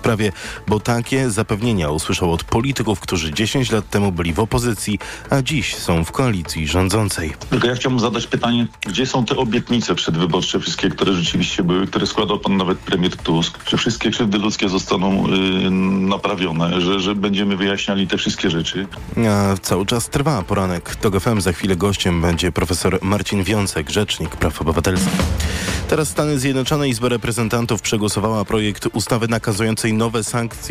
sprawie, bo takie zapewnienia usłyszał od polityków, którzy 10 lat temu byli w opozycji, a dziś są w koalicji rządzącej. Tylko ja chciałbym zadać pytanie, gdzie są te obietnice przedwyborcze, wszystkie, które rzeczywiście były, które składał pan nawet premier Tusk? Czy wszystkie krzywdy ludzkie zostaną naprawione, że będziemy wyjaśniali te wszystkie rzeczy? A cały czas trwa poranek. TOG FM. Za chwilę gościem będzie profesor Marcin Wiącek, rzecznik praw obywatelskich. Teraz Stany Zjednoczone, Izba Reprezentantów przegłosowała projekt ustawy nakazującej nowe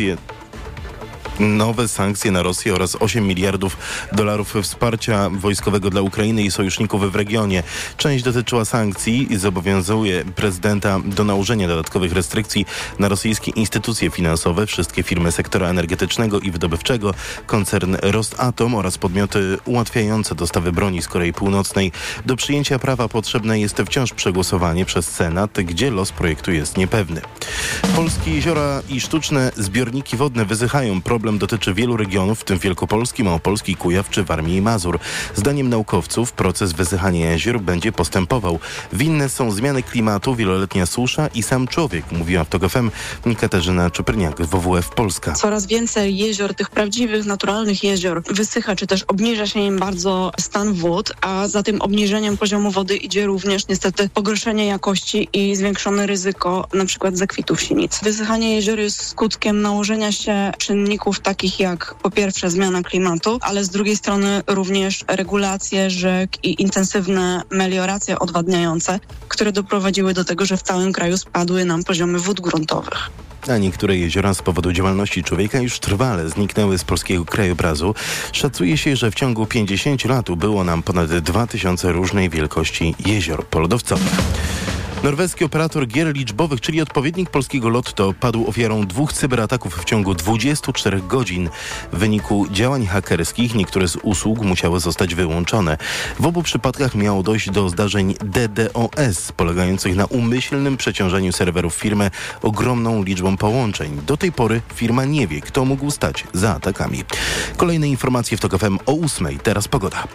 sankcje na Rosję oraz 8 miliardów dolarów wsparcia wojskowego dla Ukrainy i sojuszników w regionie. Część dotyczyła sankcji i zobowiązuje prezydenta do nałożenia dodatkowych restrykcji na rosyjskie instytucje finansowe, wszystkie firmy sektora energetycznego i wydobywczego, koncern Rosatom oraz podmioty ułatwiające dostawy broni z Korei Północnej. Do przyjęcia prawa potrzebne jest wciąż przegłosowanie przez Senat, gdzie los projektu jest niepewny. Polskie jeziora i sztuczne zbiorniki wodne wysychają. Problem dotyczy wielu regionów, w tym Wielkopolski, Małopolski, Kujaw czy Warmii i Mazur. Zdaniem naukowców proces wysychania jezior będzie postępował. Winne są zmiany klimatu, wieloletnia susza i sam człowiek, mówiła w TOG FM Katarzyna Czeperniak, WWF Polska. Coraz więcej jezior, tych prawdziwych, naturalnych jezior wysycha, czy też obniża się im bardzo stan wód, a za tym obniżeniem poziomu wody idzie również niestety pogorszenie jakości i zwiększone ryzyko na przykład zakwitów sinic. Wysychanie jezior jest skutkiem nałożenia się czynników takich jak po pierwsze zmiana klimatu, ale z drugiej strony również regulacje rzek i intensywne melioracje odwadniające, które doprowadziły do tego, że w całym kraju spadły nam poziomy wód gruntowych. A niektóre jeziora z powodu działalności człowieka już trwale zniknęły z polskiego krajobrazu. Szacuje się, że w ciągu 50 lat było nam ponad 2000 różnej wielkości jezior polodowcowych. Norweski operator gier liczbowych, czyli odpowiednik polskiego Lotto, padł ofiarą 2 cyberataków w ciągu 24 godzin. W wyniku działań hakerskich niektóre z usług musiały zostać wyłączone. W obu przypadkach miało dojść do zdarzeń DDoS, polegających na umyślnym przeciążeniu serwerów firmy ogromną liczbą połączeń. Do tej pory firma nie wie, kto mógł stać za atakami. Kolejne informacje w TOG FM o 8:00. Teraz pogoda.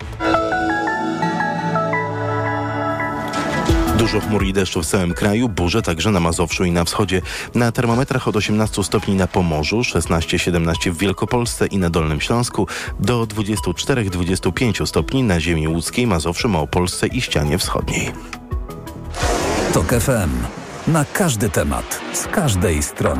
Dużo chmur i deszczu w całym kraju, burze także na Mazowszu i na wschodzie. Na termometrach od 18 stopni na Pomorzu, 16-17 w Wielkopolsce i na Dolnym Śląsku, do 24-25 stopni na ziemi łódzkiej, Mazowszu, Małopolsce i ścianie wschodniej. TOG FM. Na każdy temat, z każdej strony.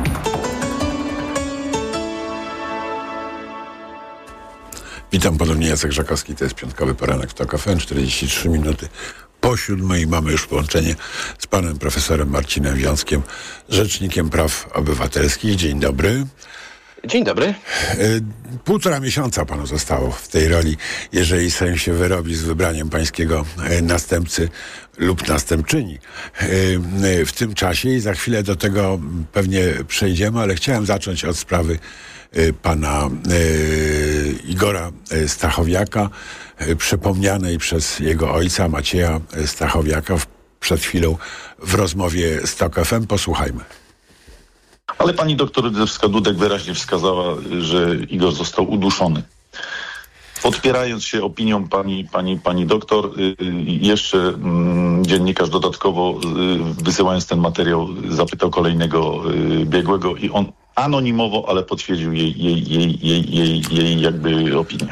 Witam ponownie, Jacek Żakowski, to jest piątkowy poranek w TOG FM, 43 minuty po 7:00 i mamy już połączenie z panem profesorem Marcinem Wiąckiem, rzecznikiem praw obywatelskich. Dzień dobry. Dzień dobry. 1,5 miesiąca panu zostało w tej roli, jeżeli Sejm się wyrobi z wybraniem pańskiego następcy lub następczyni w tym czasie i za chwilę do tego pewnie przejdziemy, ale chciałem zacząć od sprawy pana Igora Stachowiaka, przypomnianej przez jego ojca Macieja Stachowiaka przed chwilą w rozmowie z TOG FM. Posłuchajmy. Ale pani doktor Rydzycka-Dudek wyraźnie wskazała, że Igor został uduszony. Podpierając się opinią pani doktor, jeszcze dziennikarz dodatkowo wysyłając ten materiał zapytał kolejnego biegłego i on anonimowo, ale potwierdził jej jakby opinię.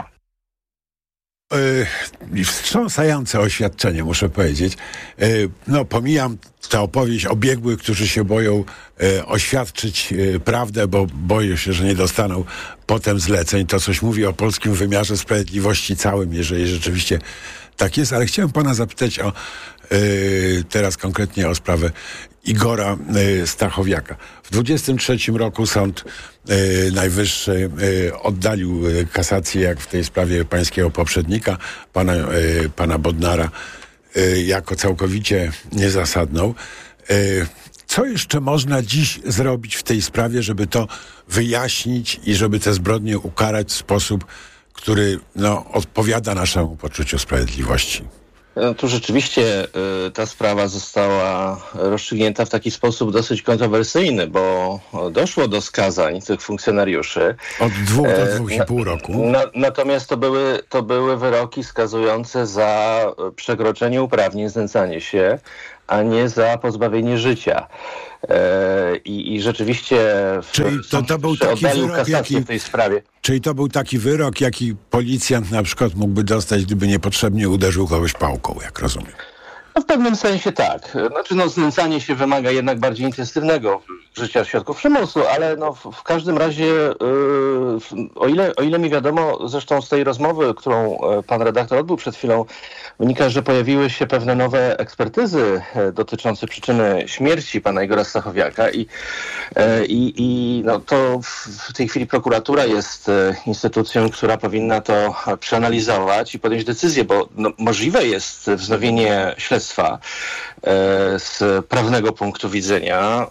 Wstrząsające oświadczenie, muszę powiedzieć. Pomijam tę opowieść o biegłych, którzy się boją oświadczyć prawdę, bo boją się, że nie dostaną potem zleceń. To coś mówi o polskim wymiarze sprawiedliwości całym, jeżeli rzeczywiście tak jest. Ale chciałem pana zapytać teraz konkretnie o sprawę Igora Stachowiaka. W 23 roku Sąd Najwyższy oddalił kasację, jak w tej sprawie pańskiego poprzednika, pana Bodnara, jako całkowicie niezasadną. Co jeszcze można dziś zrobić w tej sprawie, żeby to wyjaśnić i żeby te zbrodnie ukarać w sposób, który odpowiada naszemu poczuciu sprawiedliwości? Tu rzeczywiście ta sprawa została rozstrzygnięta w taki sposób dosyć kontrowersyjny, bo doszło do skazań tych funkcjonariuszy. Od 2 do 2,5 roku. Natomiast to były wyroki skazujące za przekroczenie uprawnień, znęcanie się, a nie za pozbawienie życia. I rzeczywiście czyli to był taki wyrok, w tej sprawie. Czyli to był taki wyrok, jaki policjant na przykład mógłby dostać, gdyby niepotrzebnie uderzył kogoś pałką, jak rozumiem. No w pewnym sensie tak. Znaczy znęcanie się wymaga jednak bardziej intensywnego życia środków przymusu, ale w każdym razie, o ile mi wiadomo, zresztą z tej rozmowy, którą pan redaktor odbył przed chwilą, wynika, że pojawiły się pewne nowe ekspertyzy dotyczące przyczyny śmierci pana Igora Stachowiaka i to w tej chwili prokuratura jest instytucją, która powinna to przeanalizować i podjąć decyzję, bo możliwe jest wznowienie śledztwa z prawnego punktu widzenia.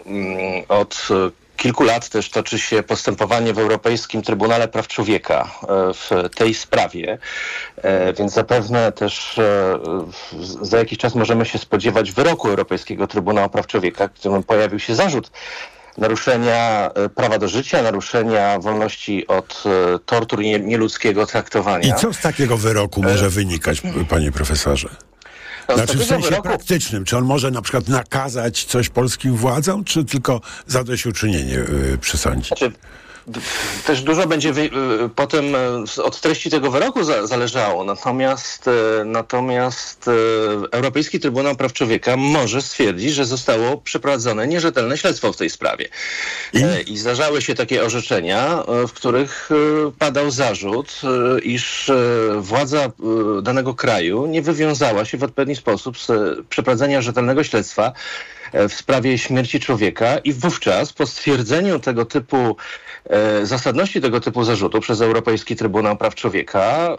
Od kilku lat też toczy się postępowanie w Europejskim Trybunale Praw Człowieka w tej sprawie, więc zapewne też za jakiś czas możemy się spodziewać wyroku Europejskiego Trybunału Praw Człowieka, w którym pojawił się zarzut naruszenia prawa do życia, naruszenia wolności od tortur i nieludzkiego traktowania. I co z takiego wyroku może wynikać, panie profesorze? Znaczy w sensie praktycznym. Czy on może na przykład nakazać coś polskim władzom, czy tylko zadośćuczynienie przysądzić? Znaczy, też dużo będzie potem od treści tego wyroku zależało. Natomiast Europejski Trybunał Praw Człowieka może stwierdzić, że zostało przeprowadzone nierzetelne śledztwo w tej sprawie. I zdarzały się takie orzeczenia, w których padał zarzut, iż władza danego kraju nie wywiązała się w odpowiedni sposób z przeprowadzenia rzetelnego śledztwa w sprawie śmierci człowieka i wówczas po stwierdzeniu tego typu zasadności tego typu zarzutu przez Europejski Trybunał Praw Człowieka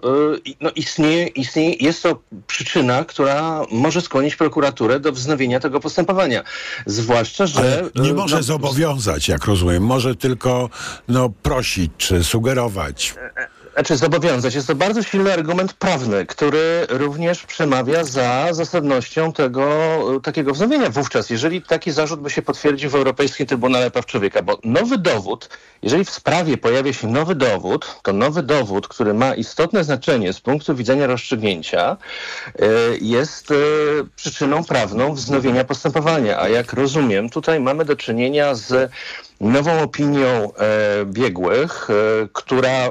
jest to przyczyna, która może skłonić prokuraturę do wznowienia tego postępowania. Zwłaszcza, że... Ale nie może zobowiązać, jak rozumiem. Może tylko prosić czy sugerować. Znaczy zobowiązać. Jest to bardzo silny argument prawny, który również przemawia za zasadnością takiego wznowienia wówczas, jeżeli taki zarzut by się potwierdził w Europejskim Trybunale Praw Człowieka, bo nowy dowód, jeżeli w sprawie pojawia się nowy dowód, to nowy dowód, który ma istotne znaczenie z punktu widzenia rozstrzygnięcia, jest przyczyną prawną wznowienia postępowania. A jak rozumiem, tutaj mamy do czynienia z nową opinią biegłych, która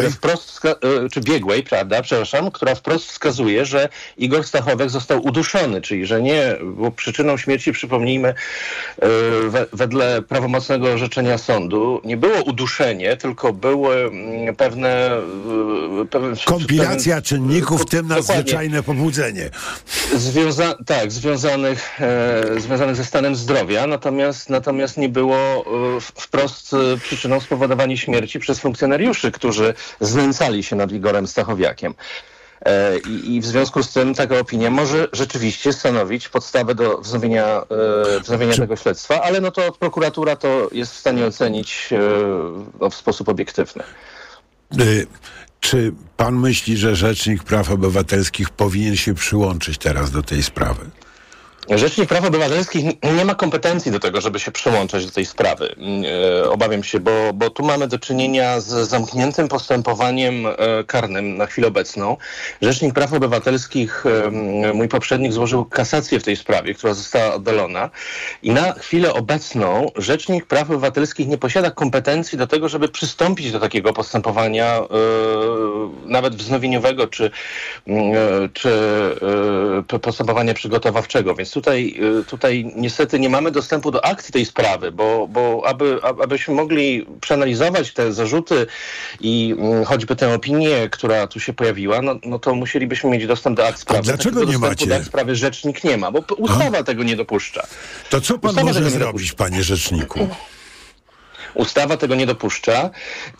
wprost wskazuje, że Igor Stachowiak został uduszony, czyli że nie, bo przyczyną śmierci, przypomnijmy, wedle prawomocnego orzeczenia sądu nie było uduszenie, tylko były pewne kompilacja czynników, w tym nadzwyczajne pobudzenie. Związanych ze stanem zdrowia, natomiast nie było wprost przyczyną spowodowania śmierci przez funkcjonariuszy, którzy znęcali się nad Igorem Stachowiakiem. I w związku z tym taka opinia może rzeczywiście stanowić podstawę do wznowienia tego śledztwa, ale to prokuratura to jest w stanie ocenić w sposób obiektywny. Czy pan myśli, że Rzecznik Praw Obywatelskich powinien się przyłączyć teraz do tej sprawy? Rzecznik Praw Obywatelskich nie ma kompetencji do tego, żeby się przyłączać do tej sprawy. Obawiam się, bo tu mamy do czynienia z zamkniętym postępowaniem karnym na chwilę obecną. Rzecznik Praw Obywatelskich, mój poprzednik, złożył kasację w tej sprawie, która została oddalona. I na chwilę obecną Rzecznik Praw Obywatelskich nie posiada kompetencji do tego, żeby przystąpić do takiego postępowania, nawet wznowieniowego, czy postępowania przygotowawczego. Więc tutaj niestety nie mamy dostępu do akcji tej sprawy, bo abyśmy mogli przeanalizować te zarzuty i choćby tę opinię, która tu się pojawiła, to musielibyśmy mieć dostęp do akt sprawy. A dlaczego nie macie? Do akt sprawy rzecznik nie ma, bo ustawa tego nie dopuszcza. To co pan może zrobić, panie rzeczniku? Ustawa tego nie dopuszcza.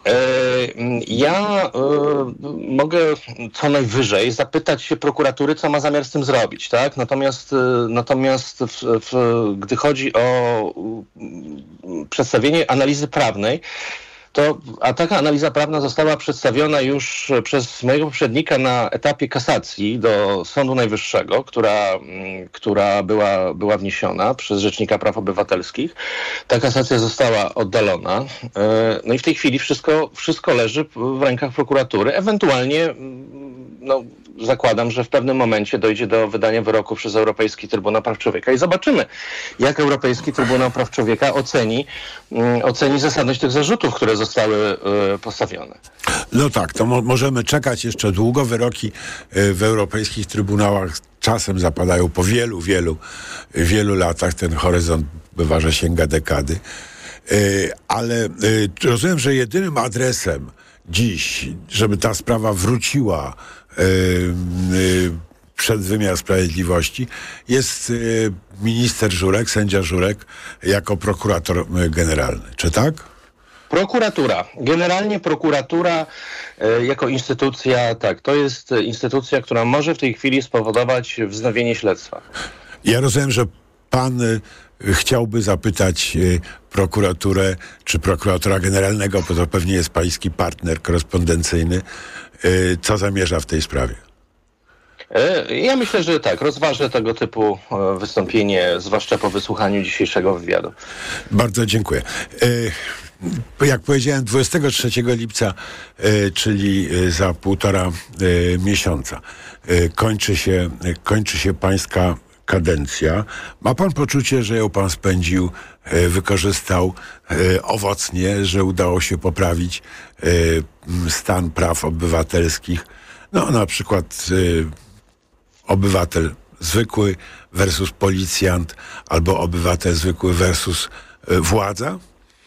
Ja mogę co najwyżej zapytać się prokuratury, co ma zamiar z tym zrobić, tak? Natomiast gdy chodzi o przedstawienie analizy prawnej, a taka analiza prawna została przedstawiona już przez mojego poprzednika na etapie kasacji do Sądu Najwyższego, która była wniesiona przez Rzecznika Praw Obywatelskich. Ta kasacja została oddalona. No i w tej chwili wszystko leży w rękach prokuratury. Ewentualnie zakładam, że w pewnym momencie dojdzie do wydania wyroku przez Europejski Trybunał Praw Człowieka i zobaczymy, jak Europejski Trybunał Praw Człowieka oceni zasadność tych zarzutów, które zostały postawione. No tak, to możemy czekać jeszcze długo. Wyroki w europejskich trybunałach czasem zapadają po wielu latach. Ten horyzont bywa, że sięga dekady. Ale rozumiem, że jedynym adresem dziś, żeby ta sprawa wróciła przed wymiar sprawiedliwości, jest minister Żurek, sędzia Żurek, jako prokurator generalny. Czy tak? Prokuratura. Generalnie prokuratura jako instytucja, tak, to jest instytucja, która może w tej chwili spowodować wznowienie śledztwa. Ja rozumiem, że pan chciałby zapytać prokuraturę, czy prokuratora generalnego, bo to pewnie jest pański partner korespondencyjny, co zamierza w tej sprawie. Ja myślę, że tak, rozważę tego typu wystąpienie, zwłaszcza po wysłuchaniu dzisiejszego wywiadu. Bardzo dziękuję. Jak powiedziałem, 23 lipca, czyli za 1,5 miesiąca, kończy się pańska kadencja. Ma pan poczucie, że ją pan spędził, wykorzystał owocnie, że udało się poprawić stan praw obywatelskich? No, na przykład obywatel zwykły versus policjant, albo obywatel zwykły versus władza?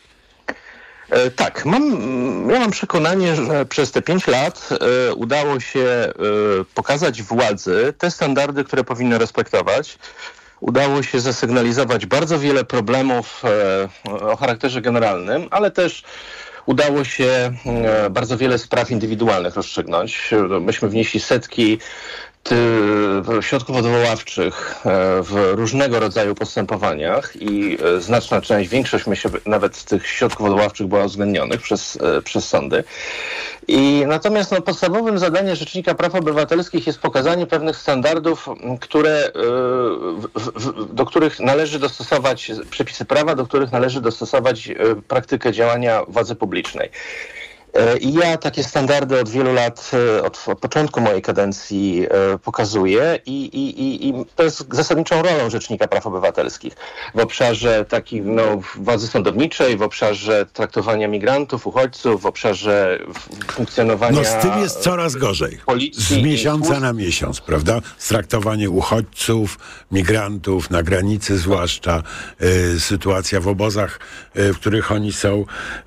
Tak, ja mam przekonanie, że przez te 5 lat udało się pokazać władzy te standardy, które powinny respektować. Udało się zasygnalizować bardzo wiele problemów o charakterze generalnym, ale też udało się bardzo wiele spraw indywidualnych rozstrzygnąć. Myśmy wnieśli setki środków odwoławczych w różnego rodzaju postępowaniach i znaczna część, większość nawet tych środków odwoławczych była uwzględnionych przez sądy. Natomiast podstawowym zadaniem Rzecznika Praw Obywatelskich jest pokazanie pewnych standardów, do których należy dostosować przepisy prawa, do których należy dostosować praktykę działania władzy publicznej. I ja takie standardy od wielu lat, od początku mojej kadencji pokazuję i to jest zasadniczą rolą Rzecznika Praw Obywatelskich w obszarze władzy sądowniczej, w obszarze traktowania migrantów, uchodźców, w obszarze funkcjonowania... Z tym jest coraz gorzej. Z miesiąca na miesiąc, prawda? Traktowanie uchodźców, migrantów, na granicy zwłaszcza, sytuacja w obozach, w których oni są...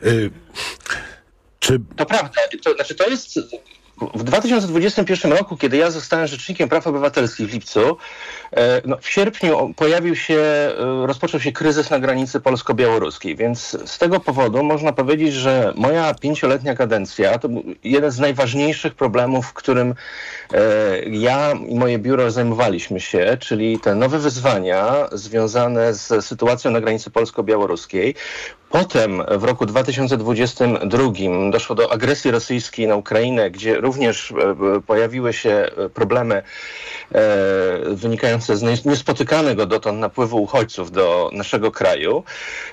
To prawda. To jest w 2021 roku, kiedy ja zostałem Rzecznikiem Praw Obywatelskich w lipcu, w sierpniu rozpoczął się kryzys na granicy polsko-białoruskiej, więc z tego powodu można powiedzieć, że moja 5-letnia kadencja to był jeden z najważniejszych problemów, którym ja i moje biuro zajmowaliśmy się, czyli te nowe wyzwania związane z sytuacją na granicy polsko-białoruskiej. Potem w roku 2022 doszło do agresji rosyjskiej na Ukrainę, gdzie również pojawiły się problemy wynikające z niespotykanego dotąd napływu uchodźców do naszego kraju.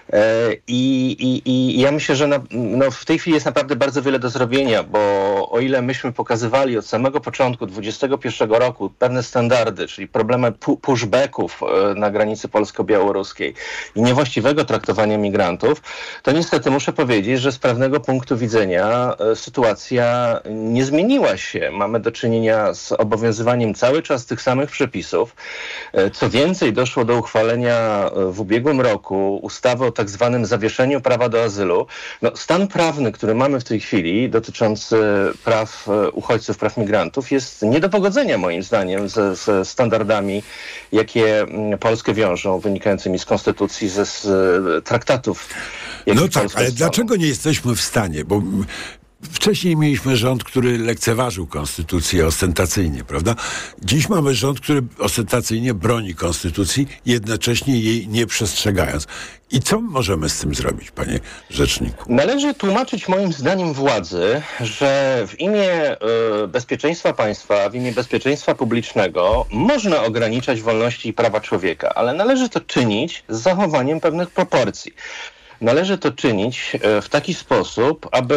I ja myślę, że w tej chwili jest naprawdę bardzo wiele do zrobienia, bo o ile myśmy pokazywali od samego początku 2021 roku pewne standardy, czyli problemy pushbacków na granicy polsko-białoruskiej i niewłaściwego traktowania migrantów, to niestety muszę powiedzieć, że z prawnego punktu widzenia sytuacja nie zmieniła się. Mamy do czynienia z obowiązywaniem cały czas tych samych przepisów. Co więcej, doszło do uchwalenia w ubiegłym roku ustawy o tak zwanym zawieszeniu prawa do azylu. Stan prawny, który mamy w tej chwili dotyczący praw uchodźców, praw migrantów jest nie do pogodzenia moim zdaniem ze standardami, jakie Polskę wiążą, wynikającymi z konstytucji, z traktatów. Ale dlaczego nie jesteśmy w stanie, bo wcześniej mieliśmy rząd, który lekceważył konstytucję ostentacyjnie, prawda? Dziś mamy rząd, który ostentacyjnie broni konstytucji, jednocześnie jej nie przestrzegając. I co możemy z tym zrobić, panie rzeczniku? Należy tłumaczyć moim zdaniem władzy, że w imię bezpieczeństwa państwa, w imię bezpieczeństwa publicznego można ograniczać wolności i prawa człowieka, ale należy to czynić z zachowaniem pewnych proporcji. Należy to czynić w taki sposób, aby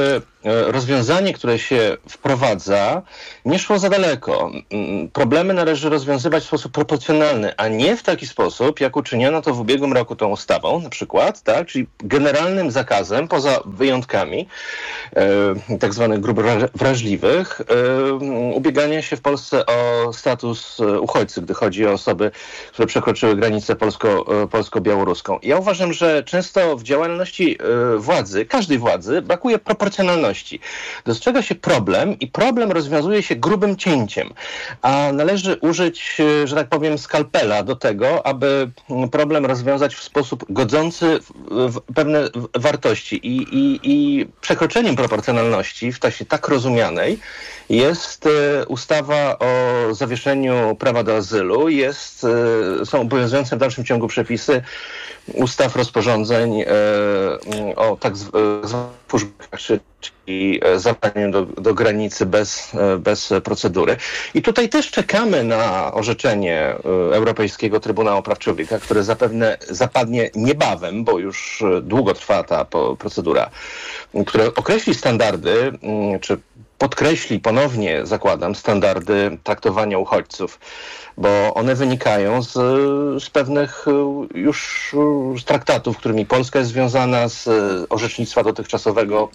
rozwiązanie, które się wprowadza, nie szło za daleko. Problemy należy rozwiązywać w sposób proporcjonalny, a nie w taki sposób, jak uczyniono to w ubiegłym roku tą ustawą, na przykład, tak, czyli generalnym zakazem, poza wyjątkami tak zwanych grup wrażliwych, ubiegania się w Polsce o status uchodźcy, gdy chodzi o osoby, które przekroczyły granicę polsko-białoruską. Ja uważam, że często w działalności władzy, każdej władzy, brakuje proporcjonalności. Dostrzega się problem i problem rozwiązuje się grubym cięciem, a należy użyć, że tak powiem, skalpela do tego, aby problem rozwiązać w sposób godzący w pewne wartości i przekroczeniem proporcjonalności w czasie tak rozumianej jest ustawa o zawieszeniu prawa do azylu, są obowiązujące w dalszym ciągu przepisy ustaw, rozporządzeń o tak zwanych pushbackach, czyli zabraniu do granicy bez procedury. I tutaj też czekamy na orzeczenie Europejskiego Trybunału Praw Człowieka, które zapewne zapadnie niebawem, bo już długo trwa ta procedura, która określi standardy, czy podkreśli ponownie, zakładam, standardy traktowania uchodźców, bo one wynikają z pewnych już traktatów, którymi Polska jest związana, z orzecznictwa dotychczasowego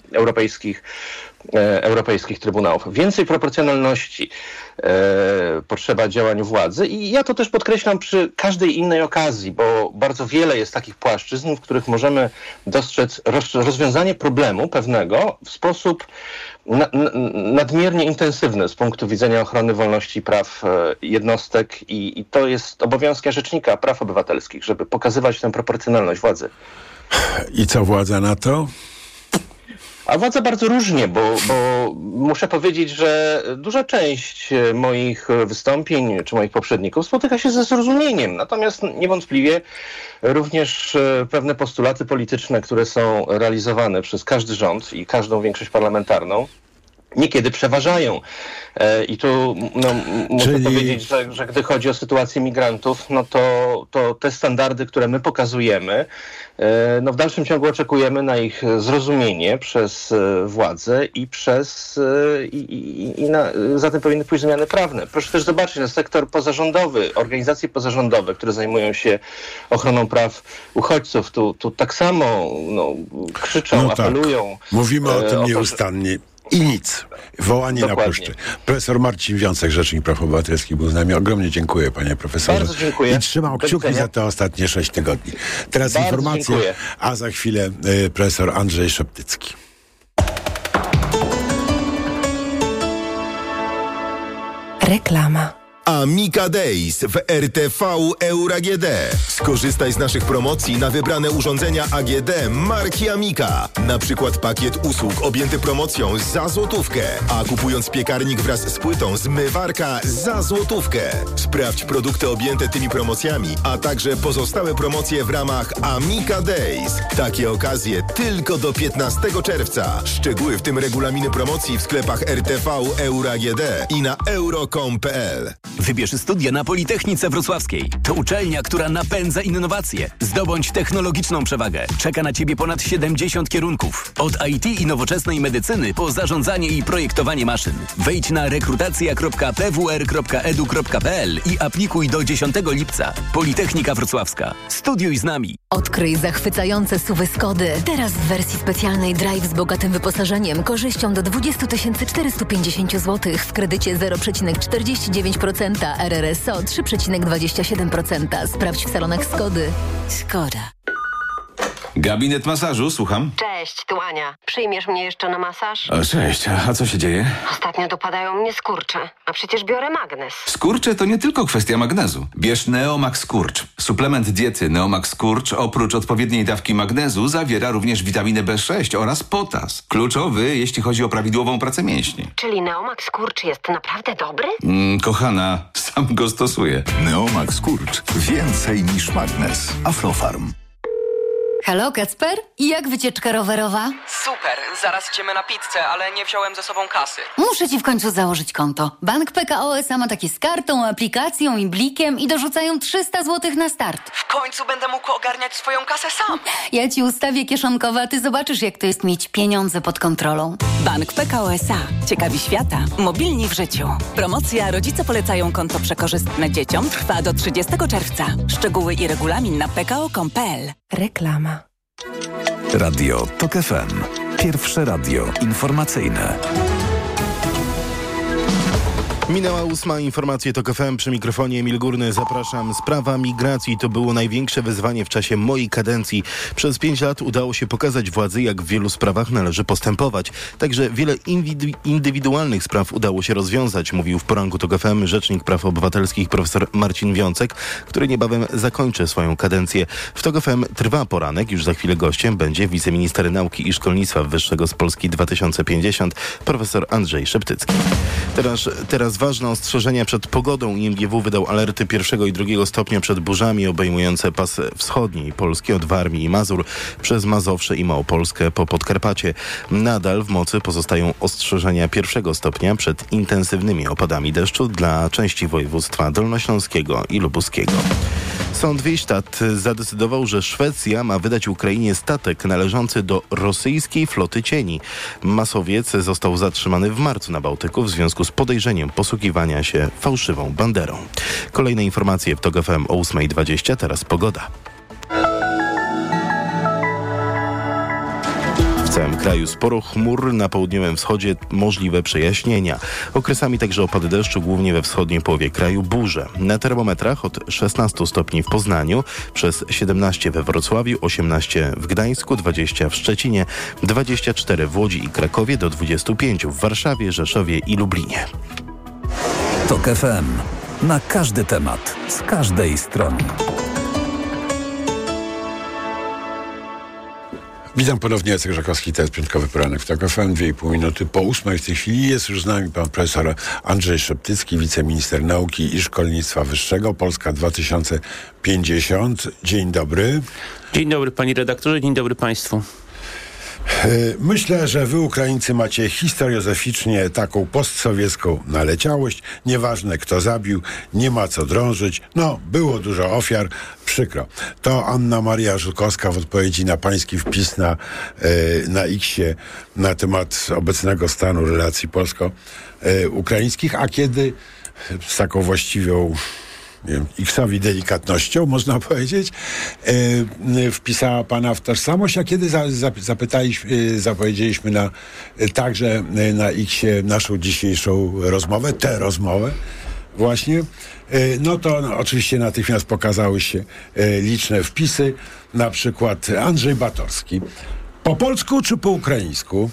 europejskich trybunałów. Więcej proporcjonalności potrzeba działań władzy i ja to też podkreślam przy każdej innej okazji, bo bardzo wiele jest takich płaszczyzn, w których możemy dostrzec rozwiązanie problemu pewnego w sposób nadmiernie intensywny z punktu widzenia ochrony wolności i praw jednostek i to jest obowiązkiem Rzecznika Praw Obywatelskich, żeby pokazywać tę proporcjonalność władzy. I co władza na to? A władza bardzo różnie, bo muszę powiedzieć, że duża część moich wystąpień czy moich poprzedników spotyka się ze zrozumieniem. Natomiast niewątpliwie również pewne postulaty polityczne, które są realizowane przez każdy rząd i każdą większość parlamentarną, niekiedy przeważają. I tu muszę powiedzieć, że gdy chodzi o sytuację migrantów, to te standardy, które my pokazujemy, w dalszym ciągu oczekujemy na ich zrozumienie przez władzę za tym powinny pójść zmiany prawne. Proszę też zobaczyć, że sektor pozarządowy, organizacje pozarządowe, które zajmują się ochroną praw uchodźców, tu tak samo krzyczą, apelują. Mówimy o tym nieustannie. I nic. Wołanie na puszczy. Profesor Marcin Wiącek, Rzecznik Praw Obywatelskich, był z nami. Ogromnie dziękuję, panie profesorze. Bardzo dziękuję. I trzymał kciuki za te ostatnie 6 tygodni. Teraz bardzo informacje, dziękuję. A za chwilę profesor Andrzej Szeptycki. Reklama. Amica Days w RTV Euro AGD. Skorzystaj z naszych promocji na wybrane urządzenia AGD marki Amica. Na przykład pakiet usług objęty promocją za złotówkę, a kupując piekarnik wraz z płytą zmywarka za złotówkę. Sprawdź produkty objęte tymi promocjami, a także pozostałe promocje w ramach Amica Days. Takie okazje tylko do 15 czerwca. Szczegóły, w tym regulaminy promocji w sklepach RTV Euro AGD i na euro.com.pl. Wybierz studia na Politechnice Wrocławskiej. To uczelnia, która napędza innowacje. Zdobądź technologiczną przewagę. Czeka na Ciebie ponad 70 kierunków. Od IT i nowoczesnej medycyny po zarządzanie i projektowanie maszyn. Wejdź na rekrutacja.pwr.edu.pl i aplikuj do 10 lipca. Politechnika Wrocławska. Studiuj z nami. Odkryj zachwycające SUV-y Skody. Teraz w wersji specjalnej Drive z bogatym wyposażeniem, korzyścią do 20 450 zł w kredycie 0,49%, RRSO 3,27%. Sprawdź w salonach Skody. Skoda. Gabinet masażu, słucham. Cześć, tu Ania. Przyjmiesz mnie jeszcze na masaż? Cześć, a co się dzieje? Ostatnio dopadają mnie skurcze, a przecież biorę magnez. Skurcze to nie tylko kwestia magnezu. Bierz Neomax Skurcz. Suplement diety Neomax Skurcz oprócz odpowiedniej dawki magnezu zawiera również witaminę B6 oraz potas. Kluczowy, jeśli chodzi o prawidłową pracę mięśni. Czyli Neomax Skurcz jest naprawdę dobry? Kochana, sam go stosuję. Neomax Skurcz. Więcej niż magnez. Aflofarm. Halo, Kacper? I jak wycieczka rowerowa? Super, zaraz idziemy na pizzę, ale nie wziąłem ze sobą kasy. Muszę ci w końcu założyć konto. Bank PKO SA ma takie z kartą, aplikacją i blikiem i dorzucają 300 zł na start. W końcu będę mógł ogarniać swoją kasę sam. Ja ci ustawię kieszonkowe, a ty zobaczysz, jak to jest mieć pieniądze pod kontrolą. Bank PKO SA. Ciekawi świata. Mobilni w życiu. Promocja Rodzice polecają konto przekorzystne dzieciom trwa do 30 czerwca. Szczegóły i regulamin na pko.com.pl. Reklama. Radio TOK FM. Pierwsze radio informacyjne. Minęła 8. Informacje TOK FM, przy mikrofonie Emil Górny. Zapraszam. Sprawa migracji to było największe wyzwanie w czasie mojej kadencji. Przez 5 lat udało się pokazać władzy, jak w wielu sprawach należy postępować. Także wiele indywidualnych spraw udało się rozwiązać, mówił w poranku TOK FM rzecznik praw obywatelskich profesor Marcin Wiącek, który niebawem zakończy swoją kadencję. W TOK FM trwa poranek. Już za chwilę gościem będzie wiceminister nauki i szkolnictwa wyższego z Polski 2050 profesor Andrzej Szeptycki. Teraz ważne ostrzeżenia przed pogodą. IMGW wydał alerty 1. i 2. stopnia przed burzami obejmujące pas wschodniej Polski od Warmii i Mazur przez Mazowsze i Małopolskę po Podkarpacie. Nadal w mocy pozostają ostrzeżenia 1. stopnia przed intensywnymi opadami deszczu dla części województwa dolnośląskiego i lubuskiego. Sąd Wiejsztat zadecydował, że Szwecja ma wydać Ukrainie statek należący do rosyjskiej floty cieni. Masowiec został zatrzymany w marcu na Bałtyku w związku z podejrzeniem posługiwania się fałszywą banderą. Kolejne informacje w TOK FM o 8:20, teraz pogoda. W całym kraju sporo chmur, na południowym wschodzie możliwe przejaśnienia. Okresami także opady deszczu, głównie we wschodniej połowie kraju burze. Na termometrach od 16 stopni w Poznaniu, przez 17 we Wrocławiu, 18 w Gdańsku, 20 w Szczecinie, 24 w Łodzi i Krakowie, do 25 w Warszawie, Rzeszowie i Lublinie. TOK FM. Na każdy temat, z każdej strony. Witam ponownie, Jacek Żakowski, to jest piątkowy poranek w TOK FM, 2,5 minuty po 8. W tej chwili jest już z nami pan profesor Andrzej Szeptycki, wiceminister nauki i szkolnictwa wyższego, Polska 2050. Dzień dobry. Dzień dobry panie redaktorze, dzień dobry państwu. Myślę, że wy, Ukraińcy, macie historiozoficznie taką postsowiecką naleciałość. Nieważne, kto zabił, nie ma co drążyć. No, było dużo ofiar, przykro. To Anna Maria Żukowska w odpowiedzi na pański wpis na X-ie na temat obecnego stanu relacji polsko-ukraińskich, a kiedy z taką właściwą X-owi delikatnością, można powiedzieć, wpisała pana w tożsamość, a kiedy zapowiedzieliśmy także na X-ie naszą dzisiejszą rozmowę, tę rozmowę właśnie, no to oczywiście natychmiast pokazały się liczne wpisy, na przykład Andrzej Batorski. Po polsku czy po ukraińsku?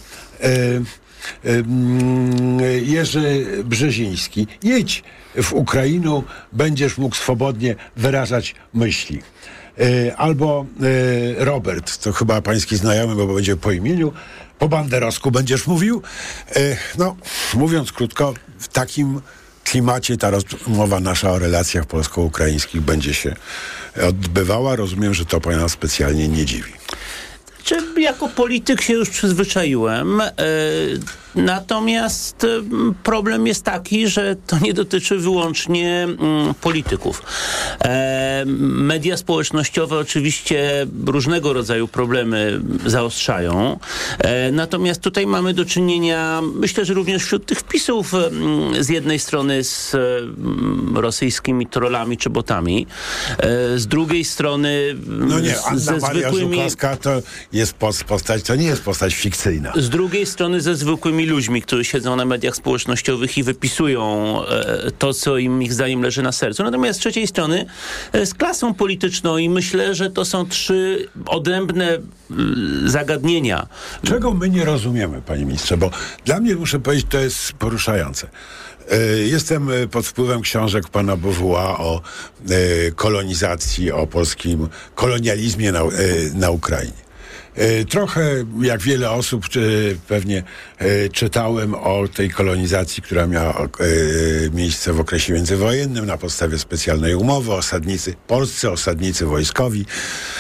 Jerzy Brzeziński. Jedź w Ukrainę, będziesz mógł swobodnie wyrażać myśli. Albo Robert, to chyba pański znajomy, bo będzie po imieniu. Po banderowsku będziesz mówił. No, mówiąc krótko, w takim klimacie ta rozmowa nasza o relacjach polsko-ukraińskich będzie się odbywała. Rozumiem, że to pana specjalnie nie dziwi. Jako polityk się już przyzwyczaiłem, natomiast problem jest taki, że to nie dotyczy wyłącznie polityków. Media społecznościowe oczywiście różnego rodzaju problemy zaostrzają, natomiast tutaj mamy do czynienia, myślę, że również wśród tych wpisów z jednej strony z rosyjskimi trollami czy botami, z drugiej strony no nie, Anna Maria Żukowska to jest postać, to nie jest postać fikcyjna. Z drugiej strony ze zwykłymi ludźmi, którzy siedzą na mediach społecznościowych i wypisują to, co im ich zdaniem leży na sercu. Natomiast z trzeciej strony z klasą polityczną i myślę, że to są 3 odrębne zagadnienia. Czego my nie rozumiemy, panie ministrze, bo dla mnie, muszę powiedzieć, to jest poruszające. Jestem pod wpływem książek pana Beauvoisa o kolonizacji, o polskim kolonializmie na Ukrainie. Trochę, jak wiele osób, pewnie czytałem o tej kolonizacji, która miała miejsce w okresie międzywojennym na podstawie specjalnej umowy. Polscy osadnicy wojskowi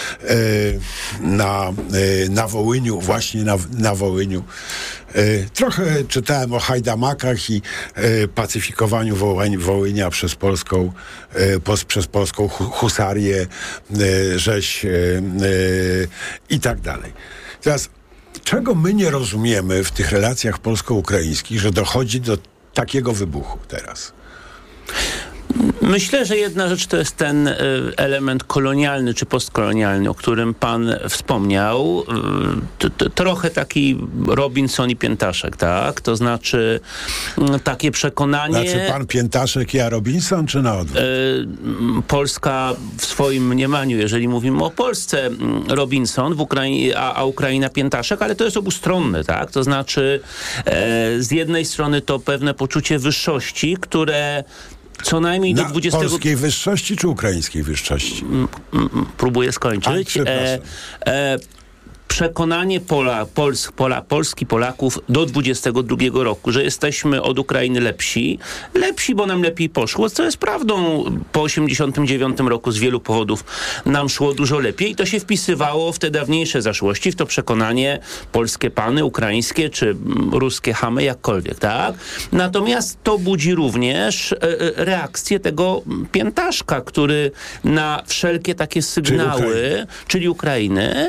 na Wołyniu, właśnie na Wołyniu. Trochę czytałem o hajdamakach i pacyfikowaniu Wołynia przez polską husarię, rzeź i tak dalej. Teraz, czego my nie rozumiemy w tych relacjach polsko-ukraińskich, że dochodzi do takiego wybuchu teraz? Myślę, że jedna rzecz to jest ten element kolonialny czy postkolonialny, o którym pan wspomniał. Trochę taki Robinson i Piętaszek, tak? To znaczy takie przekonanie... Znaczy pan Piętaszek, ja Robinson, czy na odwrót? Polska w swoim mniemaniu, jeżeli mówimy o Polsce, Robinson, a Ukraina Piętaszek, ale to jest obustronne, tak? To znaczy z jednej strony to pewne poczucie wyższości, które co najmniej do 20... Polskiej wyższości czy ukraińskiej wyższości? Próbuję skończyć. Przekonanie Polski, Polaków do 22 roku, że jesteśmy od Ukrainy lepsi, bo nam lepiej poszło, co jest prawdą. Po 89 roku z wielu powodów nam szło dużo lepiej i to się wpisywało w te dawniejsze zaszłości, w to przekonanie polskie pany, ukraińskie czy ruskie chamy, jakkolwiek, tak? Natomiast to budzi również reakcję tego Piętaszka, który na wszelkie takie sygnały, czyli Ukrainy,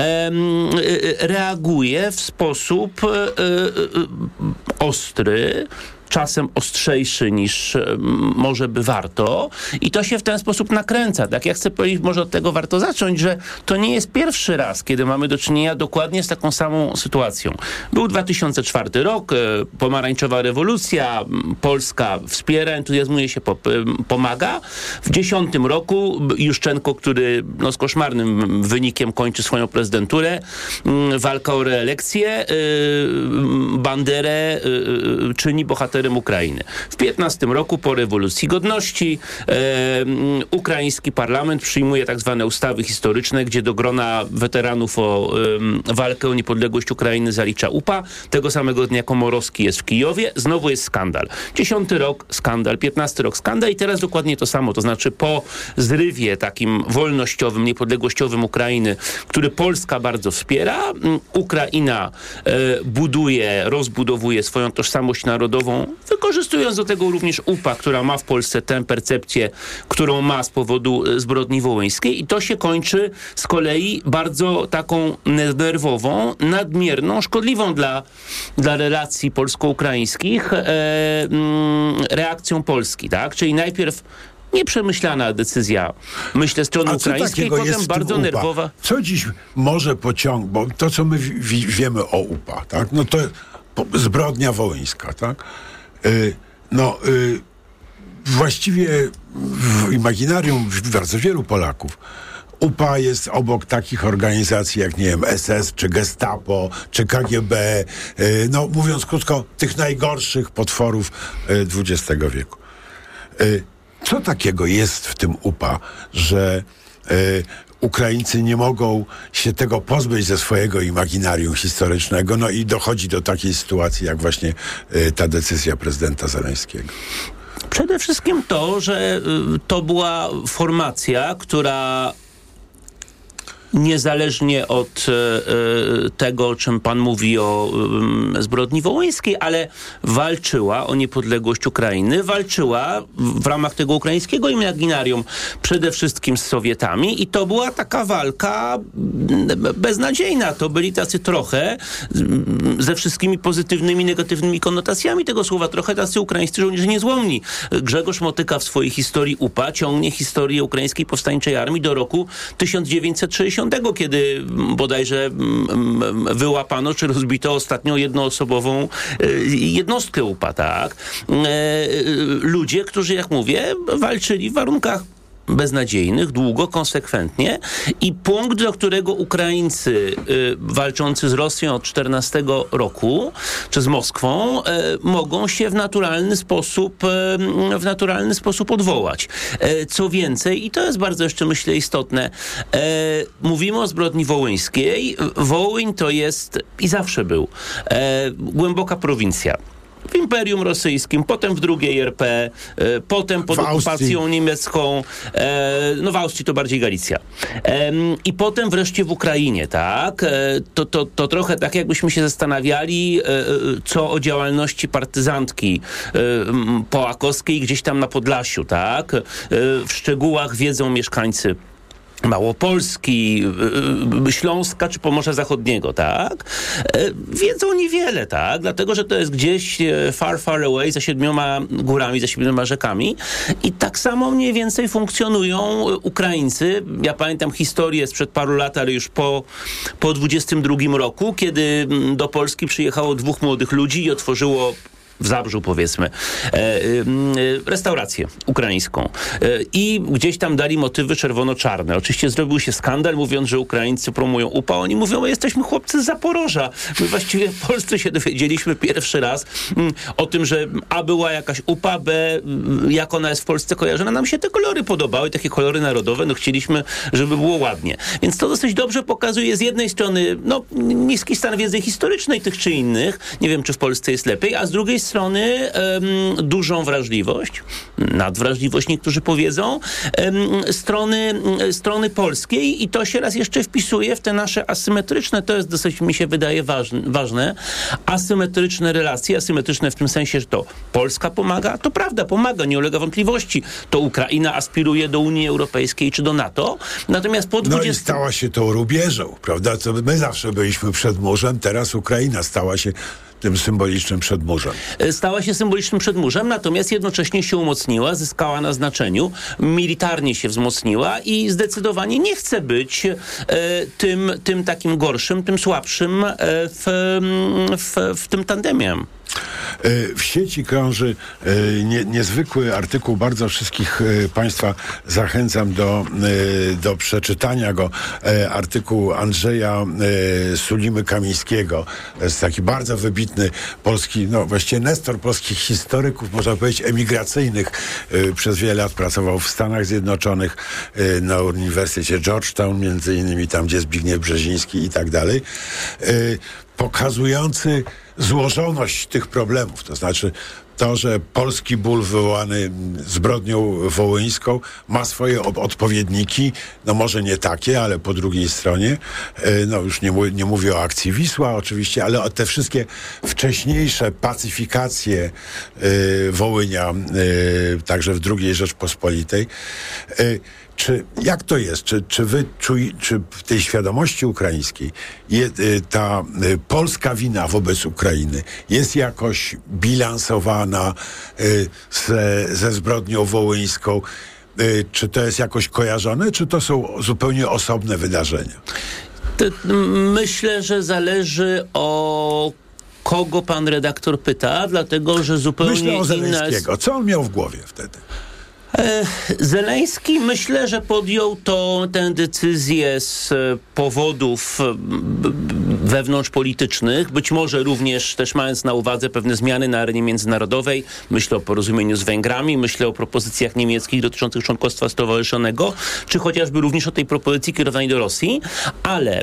reaguje w sposób ostry, czasem ostrzejszy niż może by warto i to się w ten sposób nakręca. Tak, ja chcę powiedzieć, może od tego warto zacząć, że to nie jest pierwszy raz, kiedy mamy do czynienia dokładnie z taką samą sytuacją. Był 2004 rok, pomarańczowa rewolucja, Polska wspiera, entuzjazmuje się, pomaga. W 2010 roku Juszczenko, który z koszmarnym wynikiem kończy swoją prezydenturę, walka o reelekcję, Banderę czyni bohaterem Ukrainy. W 2015 roku po rewolucji godności ukraiński parlament przyjmuje tak zwane ustawy historyczne, gdzie do grona weteranów o walkę o niepodległość Ukrainy zalicza UPA. Tego samego dnia Komorowski jest w Kijowie. Znowu jest skandal. 10 rok skandal, 15 rok skandal i teraz dokładnie to samo. To znaczy po zrywie takim wolnościowym, niepodległościowym Ukrainy, który Polska bardzo wspiera, Ukraina rozbudowuje swoją tożsamość narodową, wykorzystując do tego również UPA, która ma w Polsce tę percepcję, którą ma z powodu zbrodni wołyńskiej i to się kończy z kolei bardzo taką nerwową, nadmierną, szkodliwą dla relacji polsko-ukraińskich reakcją Polski, tak? Czyli najpierw nieprzemyślana decyzja, myślę, strony ukraińskiej, potem bardzo nerwowa. Co dziś może pociągnąć, bo to, co my wiemy o UPA, tak? No to zbrodnia wołyńska, tak? Właściwie w imaginarium bardzo wielu Polaków UPA jest obok takich organizacji jak, nie wiem, SS, czy Gestapo, czy KGB, mówiąc krótko, tych najgorszych potworów XX wieku. Co takiego jest w tym UPA, że Ukraińcy nie mogą się tego pozbyć ze swojego imaginarium historycznego, i dochodzi do takiej sytuacji, jak właśnie ta decyzja prezydenta Zełenskiego? Przede wszystkim to, że to była formacja, która niezależnie od tego, o czym pan mówi o zbrodni wołyńskiej, ale walczyła o niepodległość Ukrainy, walczyła w ramach tego ukraińskiego imaginarium przede wszystkim z Sowietami i to była taka walka beznadziejna. To byli tacy trochę, ze wszystkimi pozytywnymi, negatywnymi konotacjami tego słowa, trochę tacy ukraińscy żołnierze niezłomni. Grzegorz Motyka w swojej historii UPA ciągnie historię ukraińskiej powstańczej armii do roku 1960, kiedy bodajże wyłapano czy rozbito ostatnią jednoosobową jednostkę UPA, tak? Ludzie, którzy, jak mówię, walczyli w warunkach beznadziejnych, długo, konsekwentnie i punkt, do którego Ukraińcy walczący z Rosją od 14 roku, czy z Moskwą, mogą się w naturalny sposób odwołać. Co więcej, i to jest bardzo jeszcze, myślę, istotne, mówimy o zbrodni wołyńskiej. Wołyń to jest i zawsze był głęboka prowincja. w Imperium Rosyjskim, potem w II RP, potem pod okupacją niemiecką, w Austrii to bardziej Galicja. I potem wreszcie w Ukrainie, tak? To trochę tak, jakbyśmy się zastanawiali, co o działalności partyzantki połakowskiej gdzieś tam na Podlasiu, tak? W szczegółach wiedzą mieszkańcy Małopolski, Śląska czy Pomorza Zachodniego, tak? Wiedzą niewiele, tak? Dlatego, że to jest gdzieś far, far away, za 7 górami, za 7 rzekami i tak samo mniej więcej funkcjonują Ukraińcy. Ja pamiętam historię sprzed paru lat, ale już po 22 roku, kiedy do Polski przyjechało 2 młodych ludzi i otworzyło w Zabrzu, powiedzmy, restaurację ukraińską. I gdzieś tam dali motywy czerwono-czarne. Oczywiście zrobił się skandal, mówiąc, że Ukraińcy promują UPA. Oni mówią, jesteśmy chłopcy z Zaporoża. My właściwie w Polsce się dowiedzieliśmy pierwszy raz o tym, że A była jakaś UPA, B jak ona jest w Polsce kojarzona. Nam się te kolory podobały, takie kolory narodowe. Chcieliśmy, żeby było ładnie. Więc to dosyć dobrze pokazuje z jednej strony niski stan wiedzy historycznej tych czy innych. Nie wiem, czy w Polsce jest lepiej, a z drugiej strony dużą wrażliwość, nadwrażliwość niektórzy powiedzą, strony polskiej i to się raz jeszcze wpisuje w te nasze asymetryczne, to jest dosyć, mi się wydaje ważne, asymetryczne relacje, asymetryczne w tym sensie, że to Polska pomaga, to prawda, pomaga, nie ulega wątpliwości, to Ukraina aspiruje do Unii Europejskiej czy do NATO, natomiast po 20... i stała się tą rubieżą, prawda, co my zawsze byliśmy przed murzem, teraz Ukraina stała się tym symbolicznym przedmurzem. Stała się symbolicznym przedmurzem, natomiast jednocześnie się umocniła, zyskała na znaczeniu, militarnie się wzmocniła i zdecydowanie nie chce być tym takim gorszym, tym słabszym w tym tandemie. W sieci krąży niezwykły artykuł, bardzo wszystkich Państwa zachęcam do przeczytania go, artykuł Andrzeja Sulimy-Kamińskiego. To jest taki bardzo wybitny polski, właściwie nestor polskich historyków, można powiedzieć emigracyjnych. Przez wiele lat pracował w Stanach Zjednoczonych, na Uniwersytecie Georgetown, między innymi tam, gdzie Zbigniew Brzeziński i tak dalej. Pokazujący złożoność tych problemów, to znaczy to, że polski ból wywołany zbrodnią wołyńską ma swoje odpowiedniki, może nie takie, ale po drugiej stronie, już nie mówię o akcji Wisła oczywiście, ale o te wszystkie wcześniejsze pacyfikacje Wołynia, także w II Rzeczpospolitej. Jak to jest? Czy w tej świadomości ukraińskiej ta polska wina wobec Ukrainy jest jakoś bilansowana ze zbrodnią wołyńską? Czy to jest jakoś kojarzone, czy to są zupełnie osobne wydarzenia? Myślę, że zależy o kogo pan redaktor pyta, dlatego, że zupełnie Myślę o Zeleńskiego. Co on miał w głowie wtedy? Zeleński myślę, że podjął tę decyzję z powodów wewnątrzpolitycznych, być może również też mając na uwadze pewne zmiany na arenie międzynarodowej. Myślę o porozumieniu z Węgrami, myślę o propozycjach niemieckich dotyczących członkostwa stowarzyszonego, czy chociażby również o tej propozycji kierowanej do Rosji, ale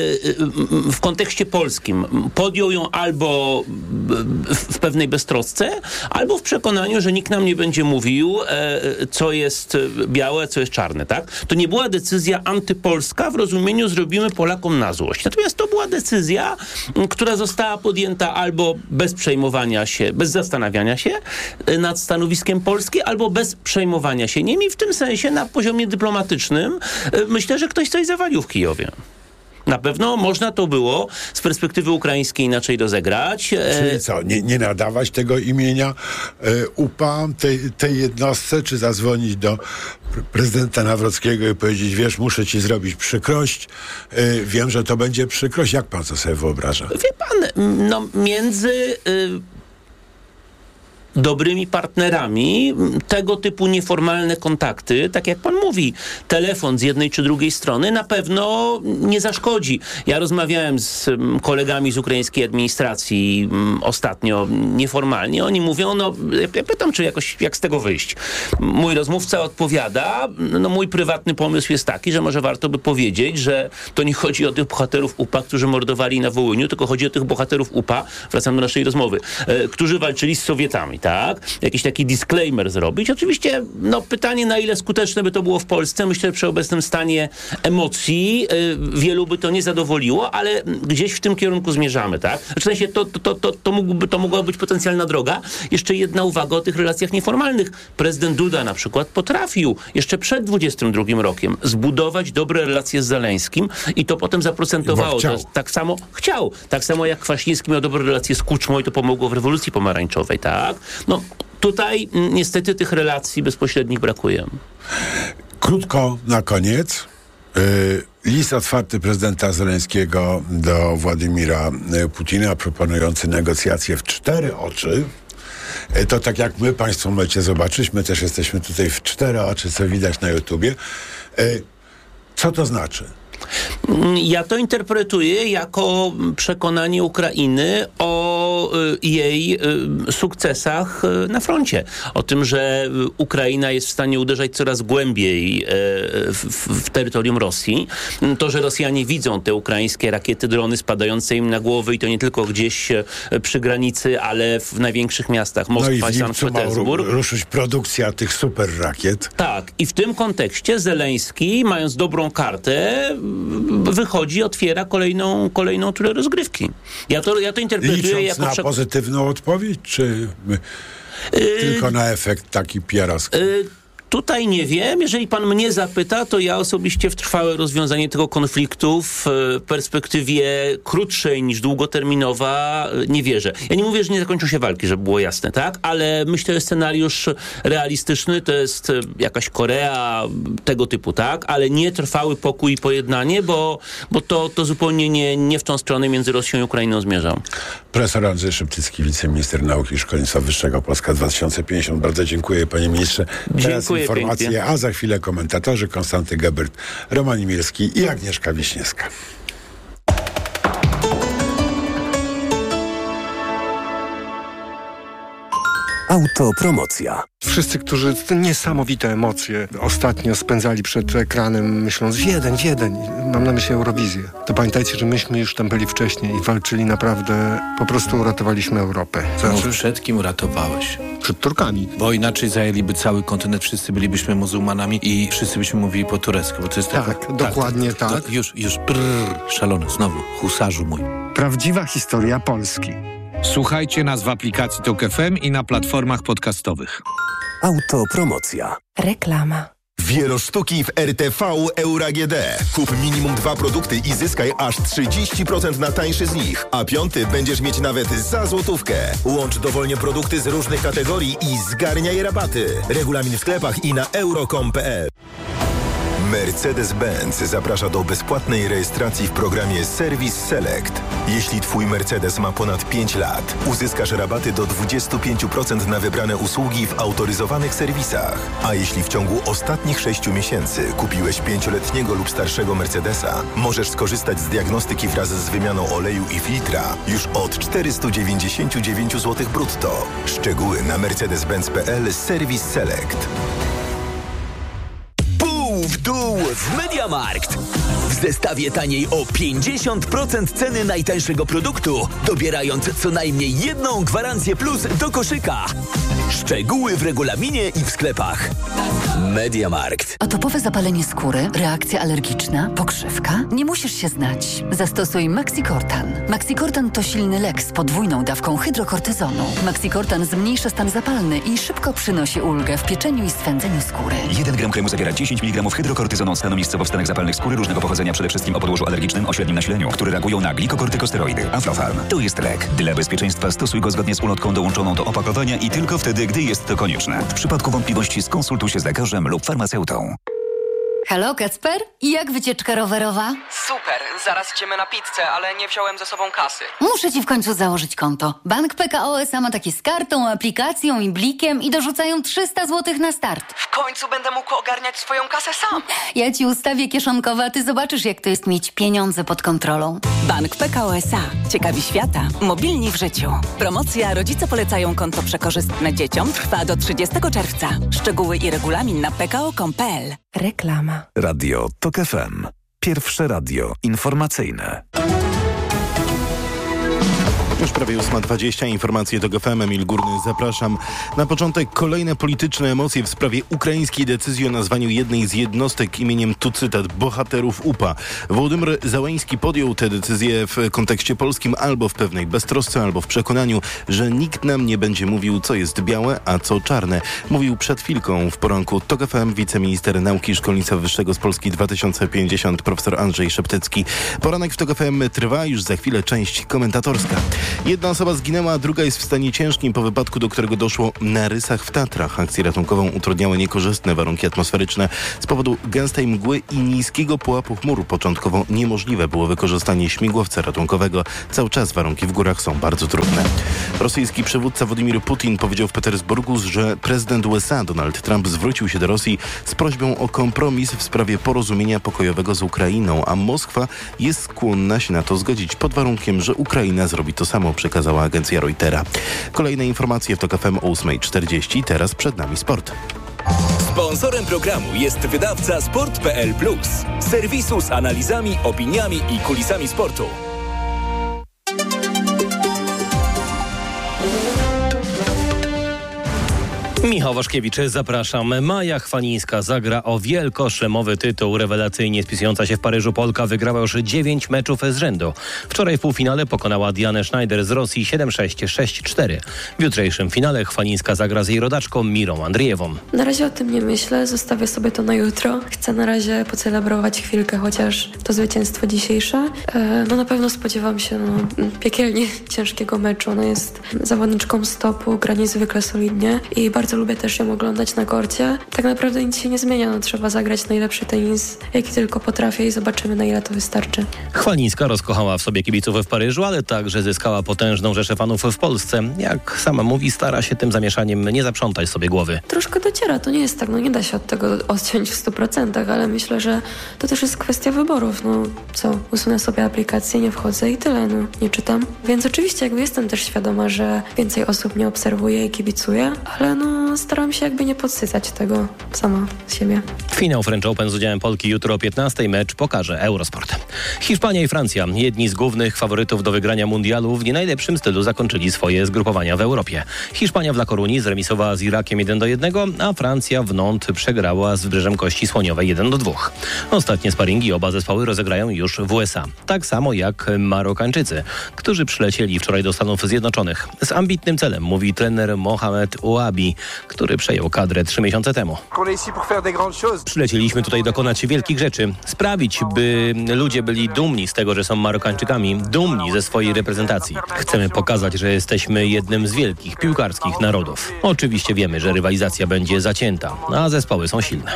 w kontekście polskim podjął ją albo w pewnej beztrosce, albo w przekonaniu, że nikt nam nie będzie mówił, co jest białe, co jest czarne, tak? To nie była decyzja antypolska w rozumieniu zrobimy Polakom na złość. Natomiast to była decyzja, która została podjęta albo bez przejmowania się, bez zastanawiania się nad stanowiskiem Polski, albo bez przejmowania się nimi. W tym sensie na poziomie dyplomatycznym myślę, że ktoś coś zawalił w Kijowie. Na pewno można to było z perspektywy ukraińskiej inaczej rozegrać. Czyli co, nie nadawać tego imienia UPA tej jednostce, czy zadzwonić do prezydenta Nawrockiego i powiedzieć, wiesz, muszę ci zrobić przykrość, wiem, że to będzie przykrość. Jak pan to sobie wyobraża? Wie pan, między dobrymi partnerami, tego typu nieformalne kontakty, tak jak pan mówi, telefon z jednej czy drugiej strony na pewno nie zaszkodzi. Ja rozmawiałem z kolegami z ukraińskiej administracji ostatnio nieformalnie. Oni mówią, ja pytam, czy jakoś, jak z tego wyjść. Mój rozmówca odpowiada, mój prywatny pomysł jest taki, że może warto by powiedzieć, że to nie chodzi o tych bohaterów UPA, którzy mordowali na Wołyniu, tylko chodzi o tych bohaterów UPA, wracam do naszej rozmowy, którzy walczyli z Sowietami, tak? Jakiś taki disclaimer zrobić. Oczywiście, pytanie, na ile skuteczne by to było w Polsce. Myślę, że przy obecnym stanie emocji wielu by to nie zadowoliło, ale gdzieś w tym kierunku zmierzamy, tak? W sensie to mogła być potencjalna droga. Jeszcze jedna uwaga o tych relacjach nieformalnych. Prezydent Duda na przykład potrafił jeszcze przed 22 rokiem zbudować dobre relacje z Zeleńskim i to potem zaprocentowało. Tak samo jak Kwaśniewski miał dobre relacje z Kuczmą i to pomogło w rewolucji pomarańczowej, tak? Tutaj niestety tych relacji bezpośrednich brakuje. Krótko na koniec. List otwarty prezydenta Zeleńskiego do Władimira Putina proponujący negocjacje w 4 oczy. To tak jak my, państwo możecie zobaczyć, my też jesteśmy tutaj w 4 oczy, co widać na YouTubie. Co to znaczy? Ja to interpretuję jako przekonanie Ukrainy o jej sukcesach na froncie. O tym, że Ukraina jest w stanie uderzać coraz głębiej w terytorium Rosji. To, że Rosjanie widzą te ukraińskie rakiety, drony spadające im na głowy i to nie tylko gdzieś przy granicy, ale w największych miastach. Moskwa i Sankt Petersburg. Ruszyć produkcja tych super rakiet. Tak. I w tym kontekście Zeleński, mając dobrą kartę, wychodzi, otwiera kolejną turę rozgrywki. Ja to interpretuję licząc jako... na pozytywną odpowiedź, czy tylko na efekt taki PR-owski? Tutaj nie wiem. Jeżeli pan mnie zapyta, to ja osobiście w trwałe rozwiązanie tego konfliktu w perspektywie krótszej niż długoterminowa nie wierzę. Ja nie mówię, że nie zakończą się walki, żeby było jasne, tak? Ale myślę, że scenariusz realistyczny to jest jakaś Korea tego typu, tak? Ale nie trwały pokój i pojednanie, bo to zupełnie nie w tą stronę między Rosją i Ukrainą zmierza. Profesor Andrzej Szeptycki, wiceminister nauki i szkolnictwa wyższego Polska 2050. Bardzo dziękuję, panie ministrze. Dziękuję informacje, pięknie. A za chwilę komentatorzy Konstanty Gebert, Roman Imirski i Agnieszka Wiśniewska. Autopromocja. Wszyscy, którzy te niesamowite emocje ostatnio spędzali przed ekranem, myśląc Wiedeń, mam na myśli Eurowizję, to pamiętajcie, że myśmy już tam byli wcześniej i walczyli naprawdę, po prostu uratowaliśmy Europę. Przed kim uratowałeś? Przed Turkami. Bo inaczej zajęliby cały kontynent, wszyscy bylibyśmy muzułmanami i wszyscy byśmy mówili po turecku, bo to jest tak, dokładnie tak. Już, szalony, znowu, husarzu mój. Prawdziwa historia Polski. Słuchajcie nas w aplikacji TOK FM i na platformach podcastowych. Autopromocja. Reklama. Wielosztuki w RTV Euro AGD. Kup minimum 2 produkty i zyskaj aż 30% na tańszy z nich. A 5 będziesz mieć nawet za złotówkę. Łącz dowolnie produkty z różnych kategorii i zgarniaj rabaty. Regulamin w sklepach i na euro.com.pl. Mercedes-Benz zaprasza do bezpłatnej rejestracji w programie Service Select. Jeśli Twój Mercedes ma ponad 5 lat, uzyskasz rabaty do 25% na wybrane usługi w autoryzowanych serwisach. A jeśli w ciągu ostatnich 6 miesięcy kupiłeś 5-letniego lub starszego Mercedesa, możesz skorzystać z diagnostyki wraz z wymianą oleju i filtra już od 499 zł brutto. Szczegóły na mercedes-benz.pl Service Select. W dół w MediaMarkt. W zestawie taniej o 50% ceny najtańszego produktu, dobierając co najmniej jedną gwarancję plus do koszyka. Szczegóły w regulaminie i w sklepach. MediaMarkt. Atopowe zapalenie skóry, reakcja alergiczna, pokrzywka? Nie musisz się znać. Zastosuj Maxicortan. Maxicortan to silny lek z podwójną dawką hydrokortyzonu. Maxicortan zmniejsza stan zapalny i szybko przynosi ulgę w pieczeniu i swędzeniu skóry. 1 gram kremu zawiera 10 mg hydrokortyzonu, stanu miejscowo w stanach zapalnych skóry różnego pochodzenia, przede wszystkim o podłożu alergicznym o średnim nasileniu, które reagują na glikokortykosteroidy. Aflofarm. To jest lek. Dla bezpieczeństwa stosuj go zgodnie z ulotką dołączoną do opakowania i tylko wtedy, gdy jest to konieczne. W przypadku wątpliwości skonsultuj się z lekarzem lub farmaceutą. Halo, Kacper? I jak wycieczka rowerowa? Super, zaraz idziemy na pizzę, ale nie wziąłem ze sobą kasy. Muszę ci w końcu założyć konto. Bank PKO SA ma takie z kartą, aplikacją i blikiem i dorzucają 300 zł na start. W końcu będę mógł ogarniać swoją kasę sam. Ja ci ustawię kieszonkowe, a ty zobaczysz, jak to jest mieć pieniądze pod kontrolą. Bank PKO SA. Ciekawi świata. Mobilni w życiu. Promocja Rodzice polecają konto przekorzystne dzieciom trwa do 30 czerwca. Szczegóły i regulamin na pko.com.pl. Reklama. Radio TOK FM. Pierwsze radio informacyjne. Już prawie 8:20, informacje TOK FM, Emil Górny, zapraszam. Na początek kolejne polityczne emocje w sprawie ukraińskiej decyzji o nazwaniu jednej z jednostek imieniem, tu cytat, bohaterów UPA. Wołodymyr Zełenski podjął tę decyzję w kontekście polskim albo w pewnej beztrosce, albo w przekonaniu, że nikt nam nie będzie mówił, co jest białe, a co czarne. Mówił przed chwilką w poranku TOK FM wiceminister nauki i szkolnictwa wyższego z Polski 2050 profesor Andrzej Szeptycki. Poranek w TOK FM trwa, już za chwilę część komentatorska. Jedna osoba zginęła, a druga jest w stanie ciężkim po wypadku, do którego doszło na Rysach w Tatrach. Akcję ratunkową utrudniały niekorzystne warunki atmosferyczne. Z powodu gęstej mgły i niskiego pułapu chmur początkowo niemożliwe było wykorzystanie śmigłowca ratunkowego. Cały czas warunki w górach są bardzo trudne. Rosyjski przywódca Władimir Putin powiedział w Petersburgu, że prezydent USA Donald Trump zwrócił się do Rosji z prośbą o kompromis w sprawie porozumienia pokojowego z Ukrainą, a Moskwa jest skłonna się na to zgodzić pod warunkiem, że Ukraina zrobi to samo, przekazała agencja Reutera. Kolejne informacje w TOK FM o 8:40. Teraz przed nami sport. Sponsorem programu jest wydawca Sport.pl Plus, serwisu z analizami, opiniami i kulisami sportu. Michał Waszkiewicz, zapraszam. Maja Chwalińska zagra o wielkoszemowy tytuł. Rewelacyjnie spisująca się w Paryżu Polka wygrała już 9 meczów z rzędu. Wczoraj w półfinale pokonała Dianę Schneider z Rosji 7-6, 6-4. W jutrzejszym finale Chwalińska zagra z jej rodaczką Mirą Andrijewą. Na razie o tym nie myślę, zostawię sobie to na jutro. Chcę na razie pocelebrować chwilkę, chociaż to zwycięstwo dzisiejsze. No na pewno spodziewam się piekielnie ciężkiego meczu. Ona jest zawodniczką stopu, gra niezwykle solidnie i bardzo lubię też ją oglądać na korcie. Tak naprawdę nic się nie zmienia, trzeba zagrać najlepszy tenis, jaki tylko potrafię i zobaczymy, na ile to wystarczy. Chwalińska rozkochała w sobie kibiców w Paryżu, ale także zyskała potężną rzeszę fanów w Polsce. Jak sama mówi, stara się tym zamieszaniem nie zaprzątać sobie głowy. Troszkę dociera, to nie jest tak, nie da się od tego odciąć w 100%, ale myślę, że to też jest kwestia wyborów. Usunę sobie aplikację, nie wchodzę i tyle, nie czytam. Więc oczywiście jestem też świadoma, że więcej osób mnie obserwuje i kibicuje, ale staram się nie podsycać tego sama z siebie. Finał French Open z udziałem Polki jutro o 15:00. Mecz pokaże Eurosport. Hiszpania i Francja, jedni z głównych faworytów do wygrania mundialu, w nie najlepszym stylu zakończyli swoje zgrupowania w Europie. Hiszpania w La Coruni zremisowała z Irakiem 1-1, a Francja w Nantes przegrała z Wybrzeżem Kości Słoniowej 1-2. Ostatnie sparingi oba zespoły rozegrają już w USA. Tak samo jak Marokańczycy, którzy przylecieli wczoraj do Stanów Zjednoczonych. Z ambitnym celem, mówi trener Mohamed Ouabi, który przejął kadrę 3 miesiące temu. Przylecieliśmy tutaj dokonać wielkich rzeczy. Sprawić, by ludzie byli dumni z tego, że są Marokańczykami, dumni ze swojej reprezentacji. Chcemy pokazać, że jesteśmy jednym z wielkich piłkarskich narodów. Oczywiście wiemy, że rywalizacja będzie zacięta, a zespoły są silne.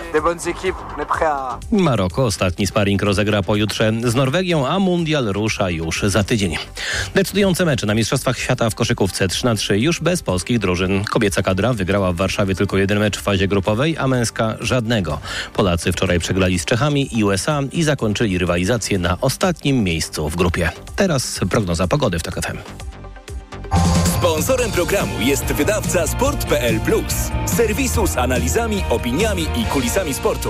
Maroko ostatni sparring rozegra pojutrze z Norwegią, a mundial rusza już za tydzień. Decydujące mecze na Mistrzostwach Świata w koszykówce 3-3 już bez polskich drużyn. Kobieca kadra wygrała w Warszawie tylko jeden mecz w fazie grupowej, a męska żadnego. Polacy wczoraj przegrali z Czechami i USA i zakończyli rywalizację na ostatnim miejscu w grupie. Teraz prognoza pogody w TOK FM. Sponsorem programu jest wydawca Sport.pl Plus, serwisu z analizami, opiniami i kulisami sportu.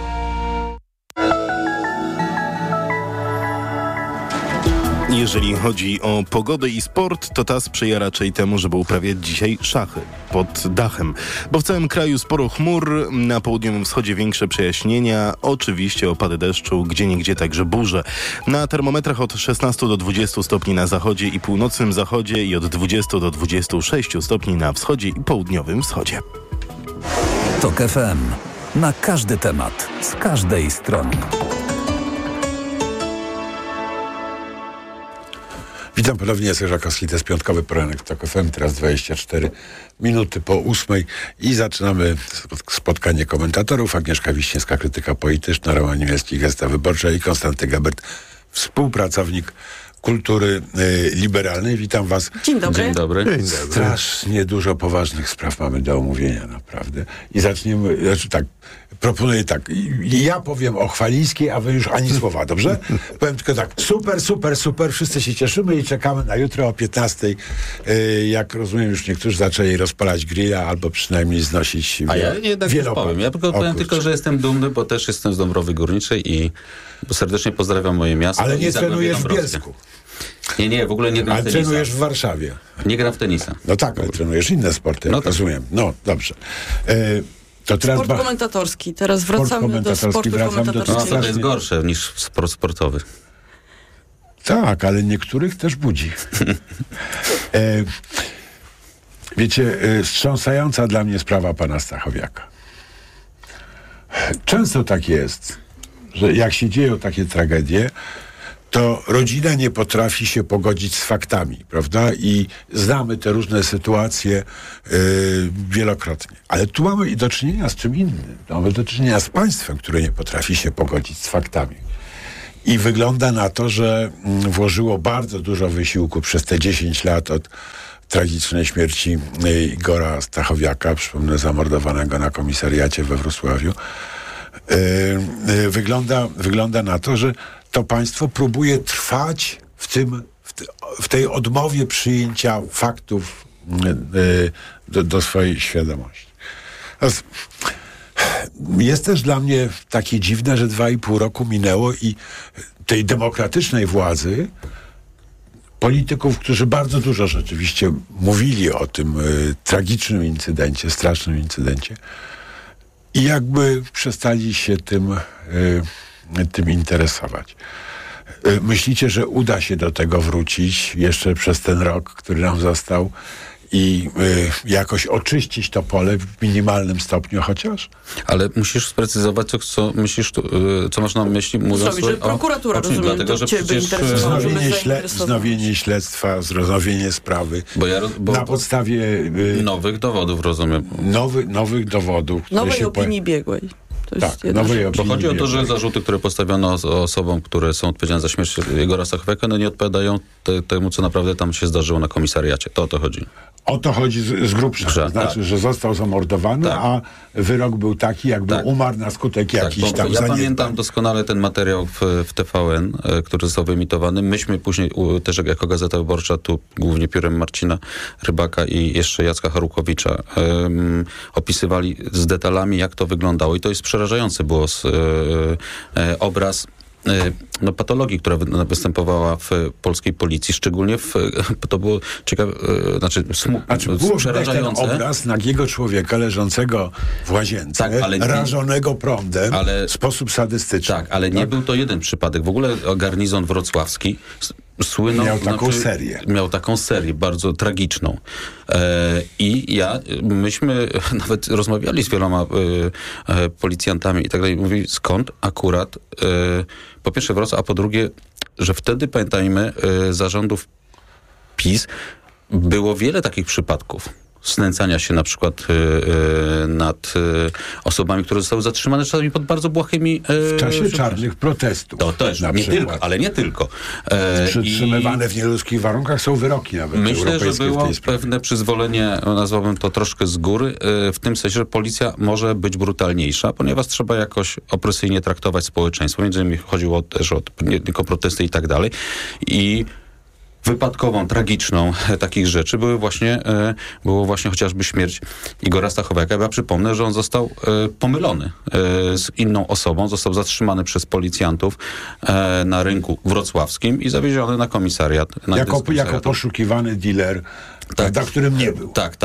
Jeżeli chodzi o pogodę i sport, to ta sprzyja raczej temu, żeby uprawiać dzisiaj szachy pod dachem. Bo w całym kraju sporo chmur, na południowym wschodzie większe przejaśnienia, oczywiście opady deszczu, gdzieniegdzie także burze. Na termometrach od 16 do 20 stopni na zachodzie i północnym zachodzie i od 20 do 26 stopni na wschodzie i południowym wschodzie. TOK FM. Na każdy temat, z każdej strony. Witam ponownie, Jacek Żakowski, to jest piątkowy poranek w TOK FM, teraz 24 minuty po 8 i zaczynamy spotkanie komentatorów. Agnieszka Wiśniewska, krytyka polityczna, Roman Niemiecki, Gazeta Wyborcza i Konstanty Gebert, współpracownik kultury liberalnej. Witam was. Dzień dobry. Dzień dobry. Strasznie dużo poważnych spraw mamy do omówienia, naprawdę. I zaczniemy, proponuję tak. Ja powiem o Chwalińskiej, a wy już ani słowa, dobrze? Powiem tylko tak. Super. Wszyscy się cieszymy i czekamy na jutro o 15. Jak rozumiem, już niektórzy zaczęli rozpalać grilla albo przynajmniej znosić ja jednak już powiem. Ja powiem tylko, że jestem dumny, bo też jestem z Dąbrowy Górniczej i serdecznie pozdrawiam moje miasto. Ale nie trenujesz w Bielsku. Nie, w ogóle nie gram w tenisa. Ale trenujesz w Warszawie. Nie gram w tenisa. No tak, ale trenujesz inne sporty, jak rozumiem. No, dobrze. To teraz sport komentatorski. Teraz wracamy do sportu komentatorskiego. To jest gorsze niż sport sportowy. Tak, ale niektórych też budzi. Wiecie, wstrząsająca dla mnie sprawa pana Stachowiaka. Często tak jest, że jak się dzieją takie tragedie, to rodzina nie potrafi się pogodzić z faktami, prawda? I znamy te różne sytuacje wielokrotnie. Ale tu mamy do czynienia z czym innym. Mamy do czynienia z państwem, które nie potrafi się pogodzić z faktami. I wygląda na to, że włożyło bardzo dużo wysiłku przez te 10 lat od tragicznej śmierci Igora Stachowiaka, przypomnę, zamordowanego na komisariacie we Wrocławiu. Wygląda na to, że to państwo próbuje trwać w tej odmowie przyjęcia faktów do swojej świadomości. Jest też dla mnie takie dziwne, że 2,5 roku minęło i tej demokratycznej władzy, polityków, którzy bardzo dużo rzeczywiście mówili o tym tragicznym incydencie, strasznym incydencie, i jakby przestali się tym interesować. Myślicie, że uda się do tego wrócić jeszcze przez ten rok, który nam został i jakoś oczyścić to pole w minimalnym stopniu chociaż? Ale musisz sprecyzować, co masz na myśli, mówiąc że prokuratura, rozumiem, dlatego, że przecież wznowienie śledztwa, wznowienie sprawy na podstawie nowych dowodów, rozumiem. Nowych dowodów. Nowej opinii biegłej. Bo chodzi o to, że zarzuty, które postawiono osobom, które są odpowiedzialne za śmierć Igora Stachowiaka, nie odpowiadają temu, co naprawdę tam się zdarzyło na komisariacie. To o to chodzi. O to chodzi z grubsza. To znaczy, że został zamordowany, a wyrok był taki, jakby umarł na skutek jakichś tam zaniedbań. Ja pamiętam doskonale ten materiał w TVN, który został wyemitowany. Myśmy później też jako Gazeta Wyborcza, tu głównie piórem Marcina Rybaka i jeszcze Jacka Harukowicza, opisywali z detalami, jak to wyglądało. I to jest przerażający było obraz patologii, która występowała w polskiej policji, szczególnie to było ciekawe, było przerażające. Ten obraz nagiego człowieka leżącego w łazience, rażonego prądem w sposób sadystyczny. Tak, ale nie był to jeden przypadek. W ogóle garnizon wrocławski słynął... Miał taką serię, bardzo tragiczną. I myśmy nawet rozmawiali z wieloma policjantami i tak dalej. Mówili, skąd akurat po pierwsze Wrocław, a po drugie, że wtedy, pamiętajmy, zarządów PiS było wiele takich przypadków znęcania się na przykład nad osobami, które zostały zatrzymane czasami pod bardzo błahymi... w czasie czarnych protestów. To też, ale nie tylko. Przytrzymywane w nieludzkich warunkach są wyroki nawet myślę, że było pewne przyzwolenie, nazwałbym to troszkę z góry, w tym sensie, że policja może być brutalniejsza, ponieważ trzeba jakoś opresyjnie traktować społeczeństwo. Między innymi chodziło też o nie tylko protesty i tak dalej. I wypadkową, tragiczną takich rzeczy było właśnie chociażby śmierć Igora Stachowiaka. Ja przypomnę, że on został pomylony z inną osobą, został zatrzymany przez policjantów na rynku wrocławskim i zawieziony na komisariat. Jako poszukiwany dealer, tak, którym nie był. Tak.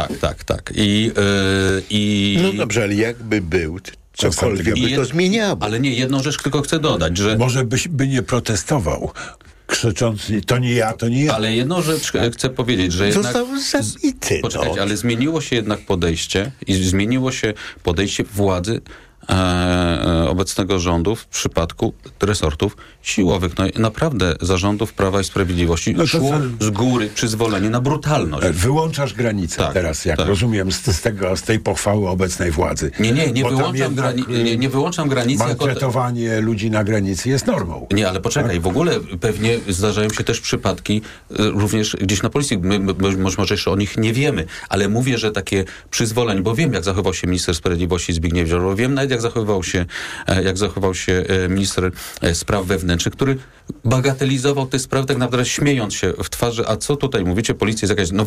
No dobrze, ale jakby był, cokolwiek by to zmieniało. Ale nie, jedną rzecz tylko chcę dodać, że... Może by nie protestował, krzycząc, to nie ja. Ale jedną rzecz chcę powiedzieć, że jednak... Został zabity. Poczekajcie, ale zmieniło się jednak podejście i zmieniło się podejście władzy obecnego rządu w przypadku resortów siłowych. No i naprawdę zarządów Prawa i Sprawiedliwości szło z góry przyzwolenie na brutalność. Wyłączasz granicę teraz, jak rozumiem, z tej pochwały obecnej władzy. Nie wyłączam granicy. Maltretowanie ludzi na granicy jest normą. Nie, ale poczekaj, w ogóle pewnie zdarzają się też przypadki również gdzieś na policji. My może jeszcze o nich nie wiemy, ale mówię, że takie przyzwolenie, bo wiem, jak zachował się minister sprawiedliwości Zbigniew Ziobro, wiem nawet, jak zachował się minister spraw wewnętrznych, który bagatelizował te sprawy, tak naprawdę śmiejąc się w twarzy, a co tutaj mówicie, policja jest jakaś,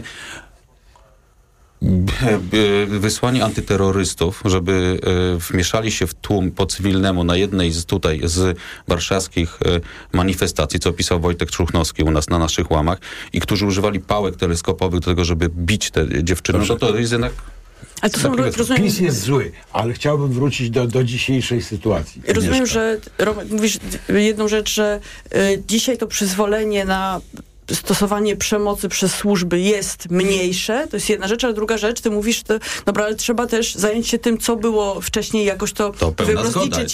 wysłanie antyterrorystów, żeby wmieszali się w tłum po cywilnemu na jednej z warszawskich manifestacji, co opisał Wojtek Czruchnowski u nas na naszych łamach, i którzy używali pałek teleskopowych do tego, żeby bić te dziewczyny. To jest jednak... Ale to rozumiem, PiS jest zły, ale chciałbym wrócić do dzisiejszej sytuacji. Rozumiem, że mówisz jedną rzecz, że dzisiaj to przyzwolenie na stosowanie przemocy przez służby jest mniejsze, to jest jedna rzecz, a druga rzecz, ty mówisz, dobra, ale trzeba też zająć się tym, co było wcześniej, jakoś to rozliczyć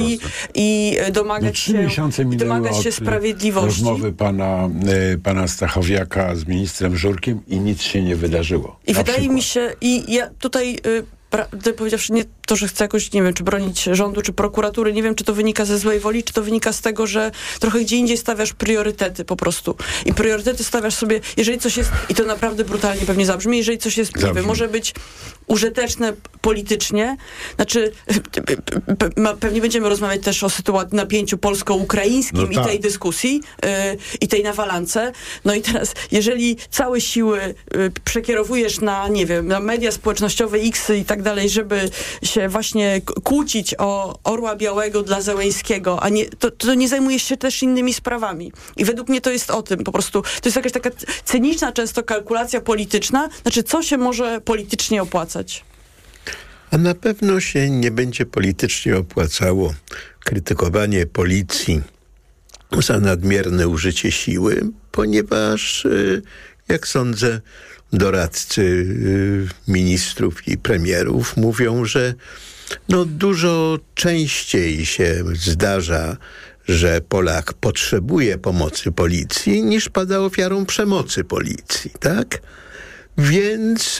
i domagać się sprawiedliwości. Rozmowy pana Stachowiaka z ministrem Żurkiem i nic się nie wydarzyło. I wydaje mi się, i ja tutaj... Prawdę powiedziawszy, nie to, że chcę jakoś, nie wiem, czy bronić rządu, czy prokuratury, nie wiem, czy to wynika ze złej woli, czy to wynika z tego, że trochę gdzie indziej stawiasz priorytety po prostu. I priorytety stawiasz sobie, jeżeli coś jest, i to naprawdę brutalnie pewnie zabrzmi, jeżeli coś jest, nie wiem, może być użyteczne politycznie, znaczy pewnie będziemy rozmawiać też o sytuacji, napięciu polsko-ukraińskim i tej dyskusji, i tej nawalance. No i teraz, jeżeli całe siły przekierowujesz na, nie wiem, na media społecznościowe, X i tak dalej, żeby się właśnie kłócić o Orła Białego dla Zełenskiego, a nie, to nie zajmujesz się też innymi sprawami. I według mnie to jest o tym po prostu. To jest jakaś taka cyniczna często kalkulacja polityczna, znaczy co się może politycznie opłacać? A na pewno się nie będzie politycznie opłacało krytykowanie policji za nadmierne użycie siły, ponieważ, jak sądzę, doradcy ministrów i premierów mówią, że dużo częściej się zdarza, że Polak potrzebuje pomocy policji, niż pada ofiarą przemocy policji, tak? Więc...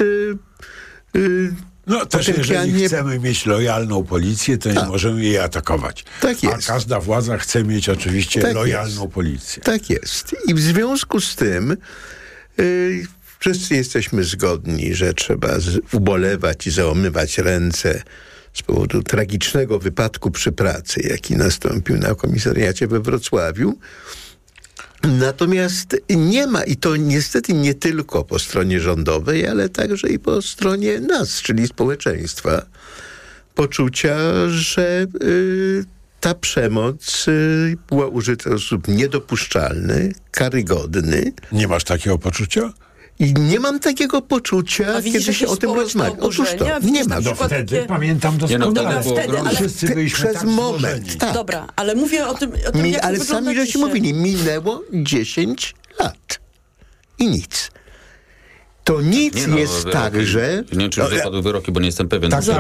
też jeżeli chcemy mieć lojalną policję, to nie możemy jej atakować. Tak jest. A każda władza chce mieć oczywiście lojalną policję. Tak jest. I w związku z tym wszyscy jesteśmy zgodni, że trzeba ubolewać i załamywać ręce z powodu tragicznego wypadku przy pracy, jaki nastąpił na komisariacie we Wrocławiu. Natomiast nie ma, i to niestety nie tylko po stronie rządowej, ale także i po stronie nas, czyli społeczeństwa, poczucia, że ta przemoc była użyta w sposób niedopuszczalny, karygodny. Nie masz takiego poczucia? I nie mam takiego poczucia, kiedy się o tym rozmawia. Otóż to, nie ma. Wtedy pamiętam doskonale. Wszyscy byliśmy przez moment. Tak. Dobra, ale mówię o tym jak ale sami żeście mówili, minęło 10 lat. I nic. To nic jest tak, że... Nie wiem, czy już zapadły wyroki, bo nie jestem pewien. Tak,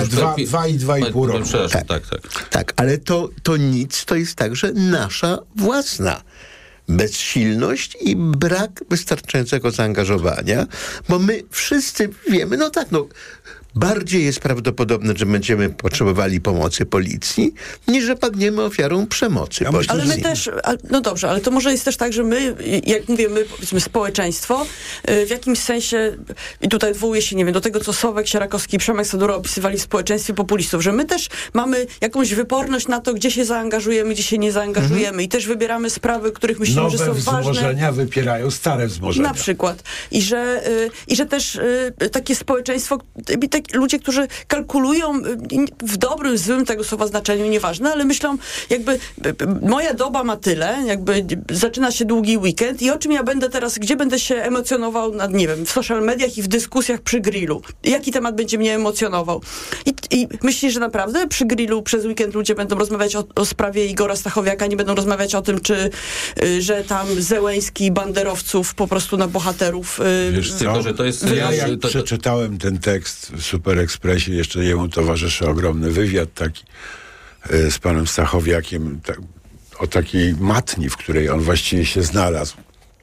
2,5 roku. Tak, ale to nic, to jest także nasza własna bezsilność i brak wystarczającego zaangażowania, bo my wszyscy wiemy, bardziej jest prawdopodobne, że będziemy potrzebowali pomocy policji, niż że padniemy ofiarą przemocy policji. Ale my też, dobrze, ale to może jest też tak, że my, jak mówię, powiedzmy społeczeństwo, w jakimś sensie, i tutaj odwołuję się, nie wiem, do tego, co Sławek Sierakowski i Przemek Sadura opisywali w społeczeństwie populistów, że my też mamy jakąś wyporność na to, gdzie się zaangażujemy, gdzie się nie zaangażujemy i też wybieramy sprawy, których myślimy, że są ważne. Nowe wzmożenia wypierają stare wzmożenia. Na przykład. I że też takie społeczeństwo, ludzie, którzy kalkulują w dobrym, złym tego słowa znaczeniu, nieważne, ale myślą, jakby moja doba ma tyle, jakby zaczyna się długi weekend i o czym ja będę teraz, gdzie będę się emocjonował, nie wiem, w social mediach i w dyskusjach przy grillu. Jaki temat będzie mnie emocjonował? I myślisz, że naprawdę przy grillu przez weekend ludzie będą rozmawiać o sprawie Igora Stachowiaka, nie będą rozmawiać o tym, że tam Zełenski banderowców po prostu na bohaterów... Wiesz co, że to jest... Jak przeczytałem ten tekst Super Expressie, jeszcze jemu towarzyszy ogromny wywiad taki z panem Stachowiakiem, o takiej matni, w której on właściwie się znalazł.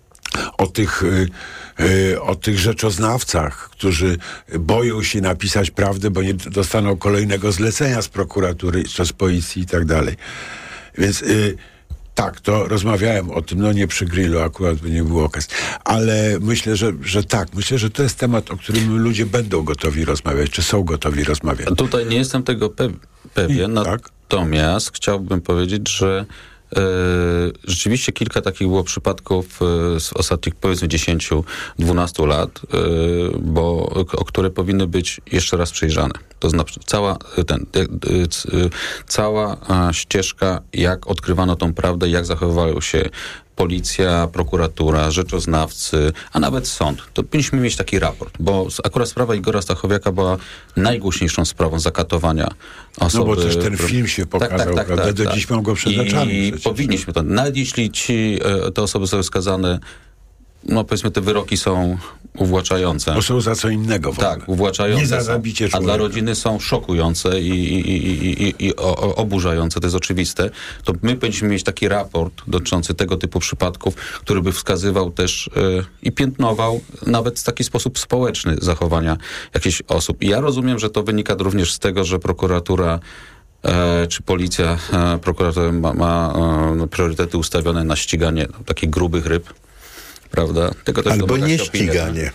O tych rzeczoznawcach, którzy boją się napisać prawdę, bo nie dostaną kolejnego zlecenia z prokuratury, czy z policji i tak dalej. Więc tak, to rozmawiałem o tym, nie przy grillu akurat, by nie było okazji. Ale myślę, że tak. Myślę, że to jest temat, o którym ludzie będą gotowi rozmawiać, czy są gotowi rozmawiać. Tutaj nie jestem tego pewien, natomiast chciałbym powiedzieć, że rzeczywiście kilka takich było przypadków z ostatnich, powiedzmy, 10-12 lat, o które powinny być jeszcze raz przejrzane. To znaczy cała ścieżka, jak odkrywano tą prawdę, jak zachowywały się policja, prokuratura, rzeczoznawcy, a nawet sąd. To powinniśmy mieć taki raport, bo akurat sprawa Igora Stachowiaka była najgłośniejszą sprawą zakatowania osoby. No bo też ten film się pokazał, prawda? Do dziś mam go przed oczami. I powinniśmy to. Nawet jeśli te osoby są skazane, powiedzmy, te wyroki są uwłaczające. Bo są za co innego. Tak, uwłaczające. Nie za zabicie człowieka. A dla rodziny są szokujące i oburzające, to jest oczywiste. To my powinniśmy mieć taki raport dotyczący tego typu przypadków, który by wskazywał też i piętnował nawet w taki sposób społeczny zachowania jakichś osób. I ja rozumiem, że to wynika również z tego, że prokuratura czy policja, prokurator ma priorytety ustawione na ściganie takich grubych ryb. Prawda? Albo nie ściganie.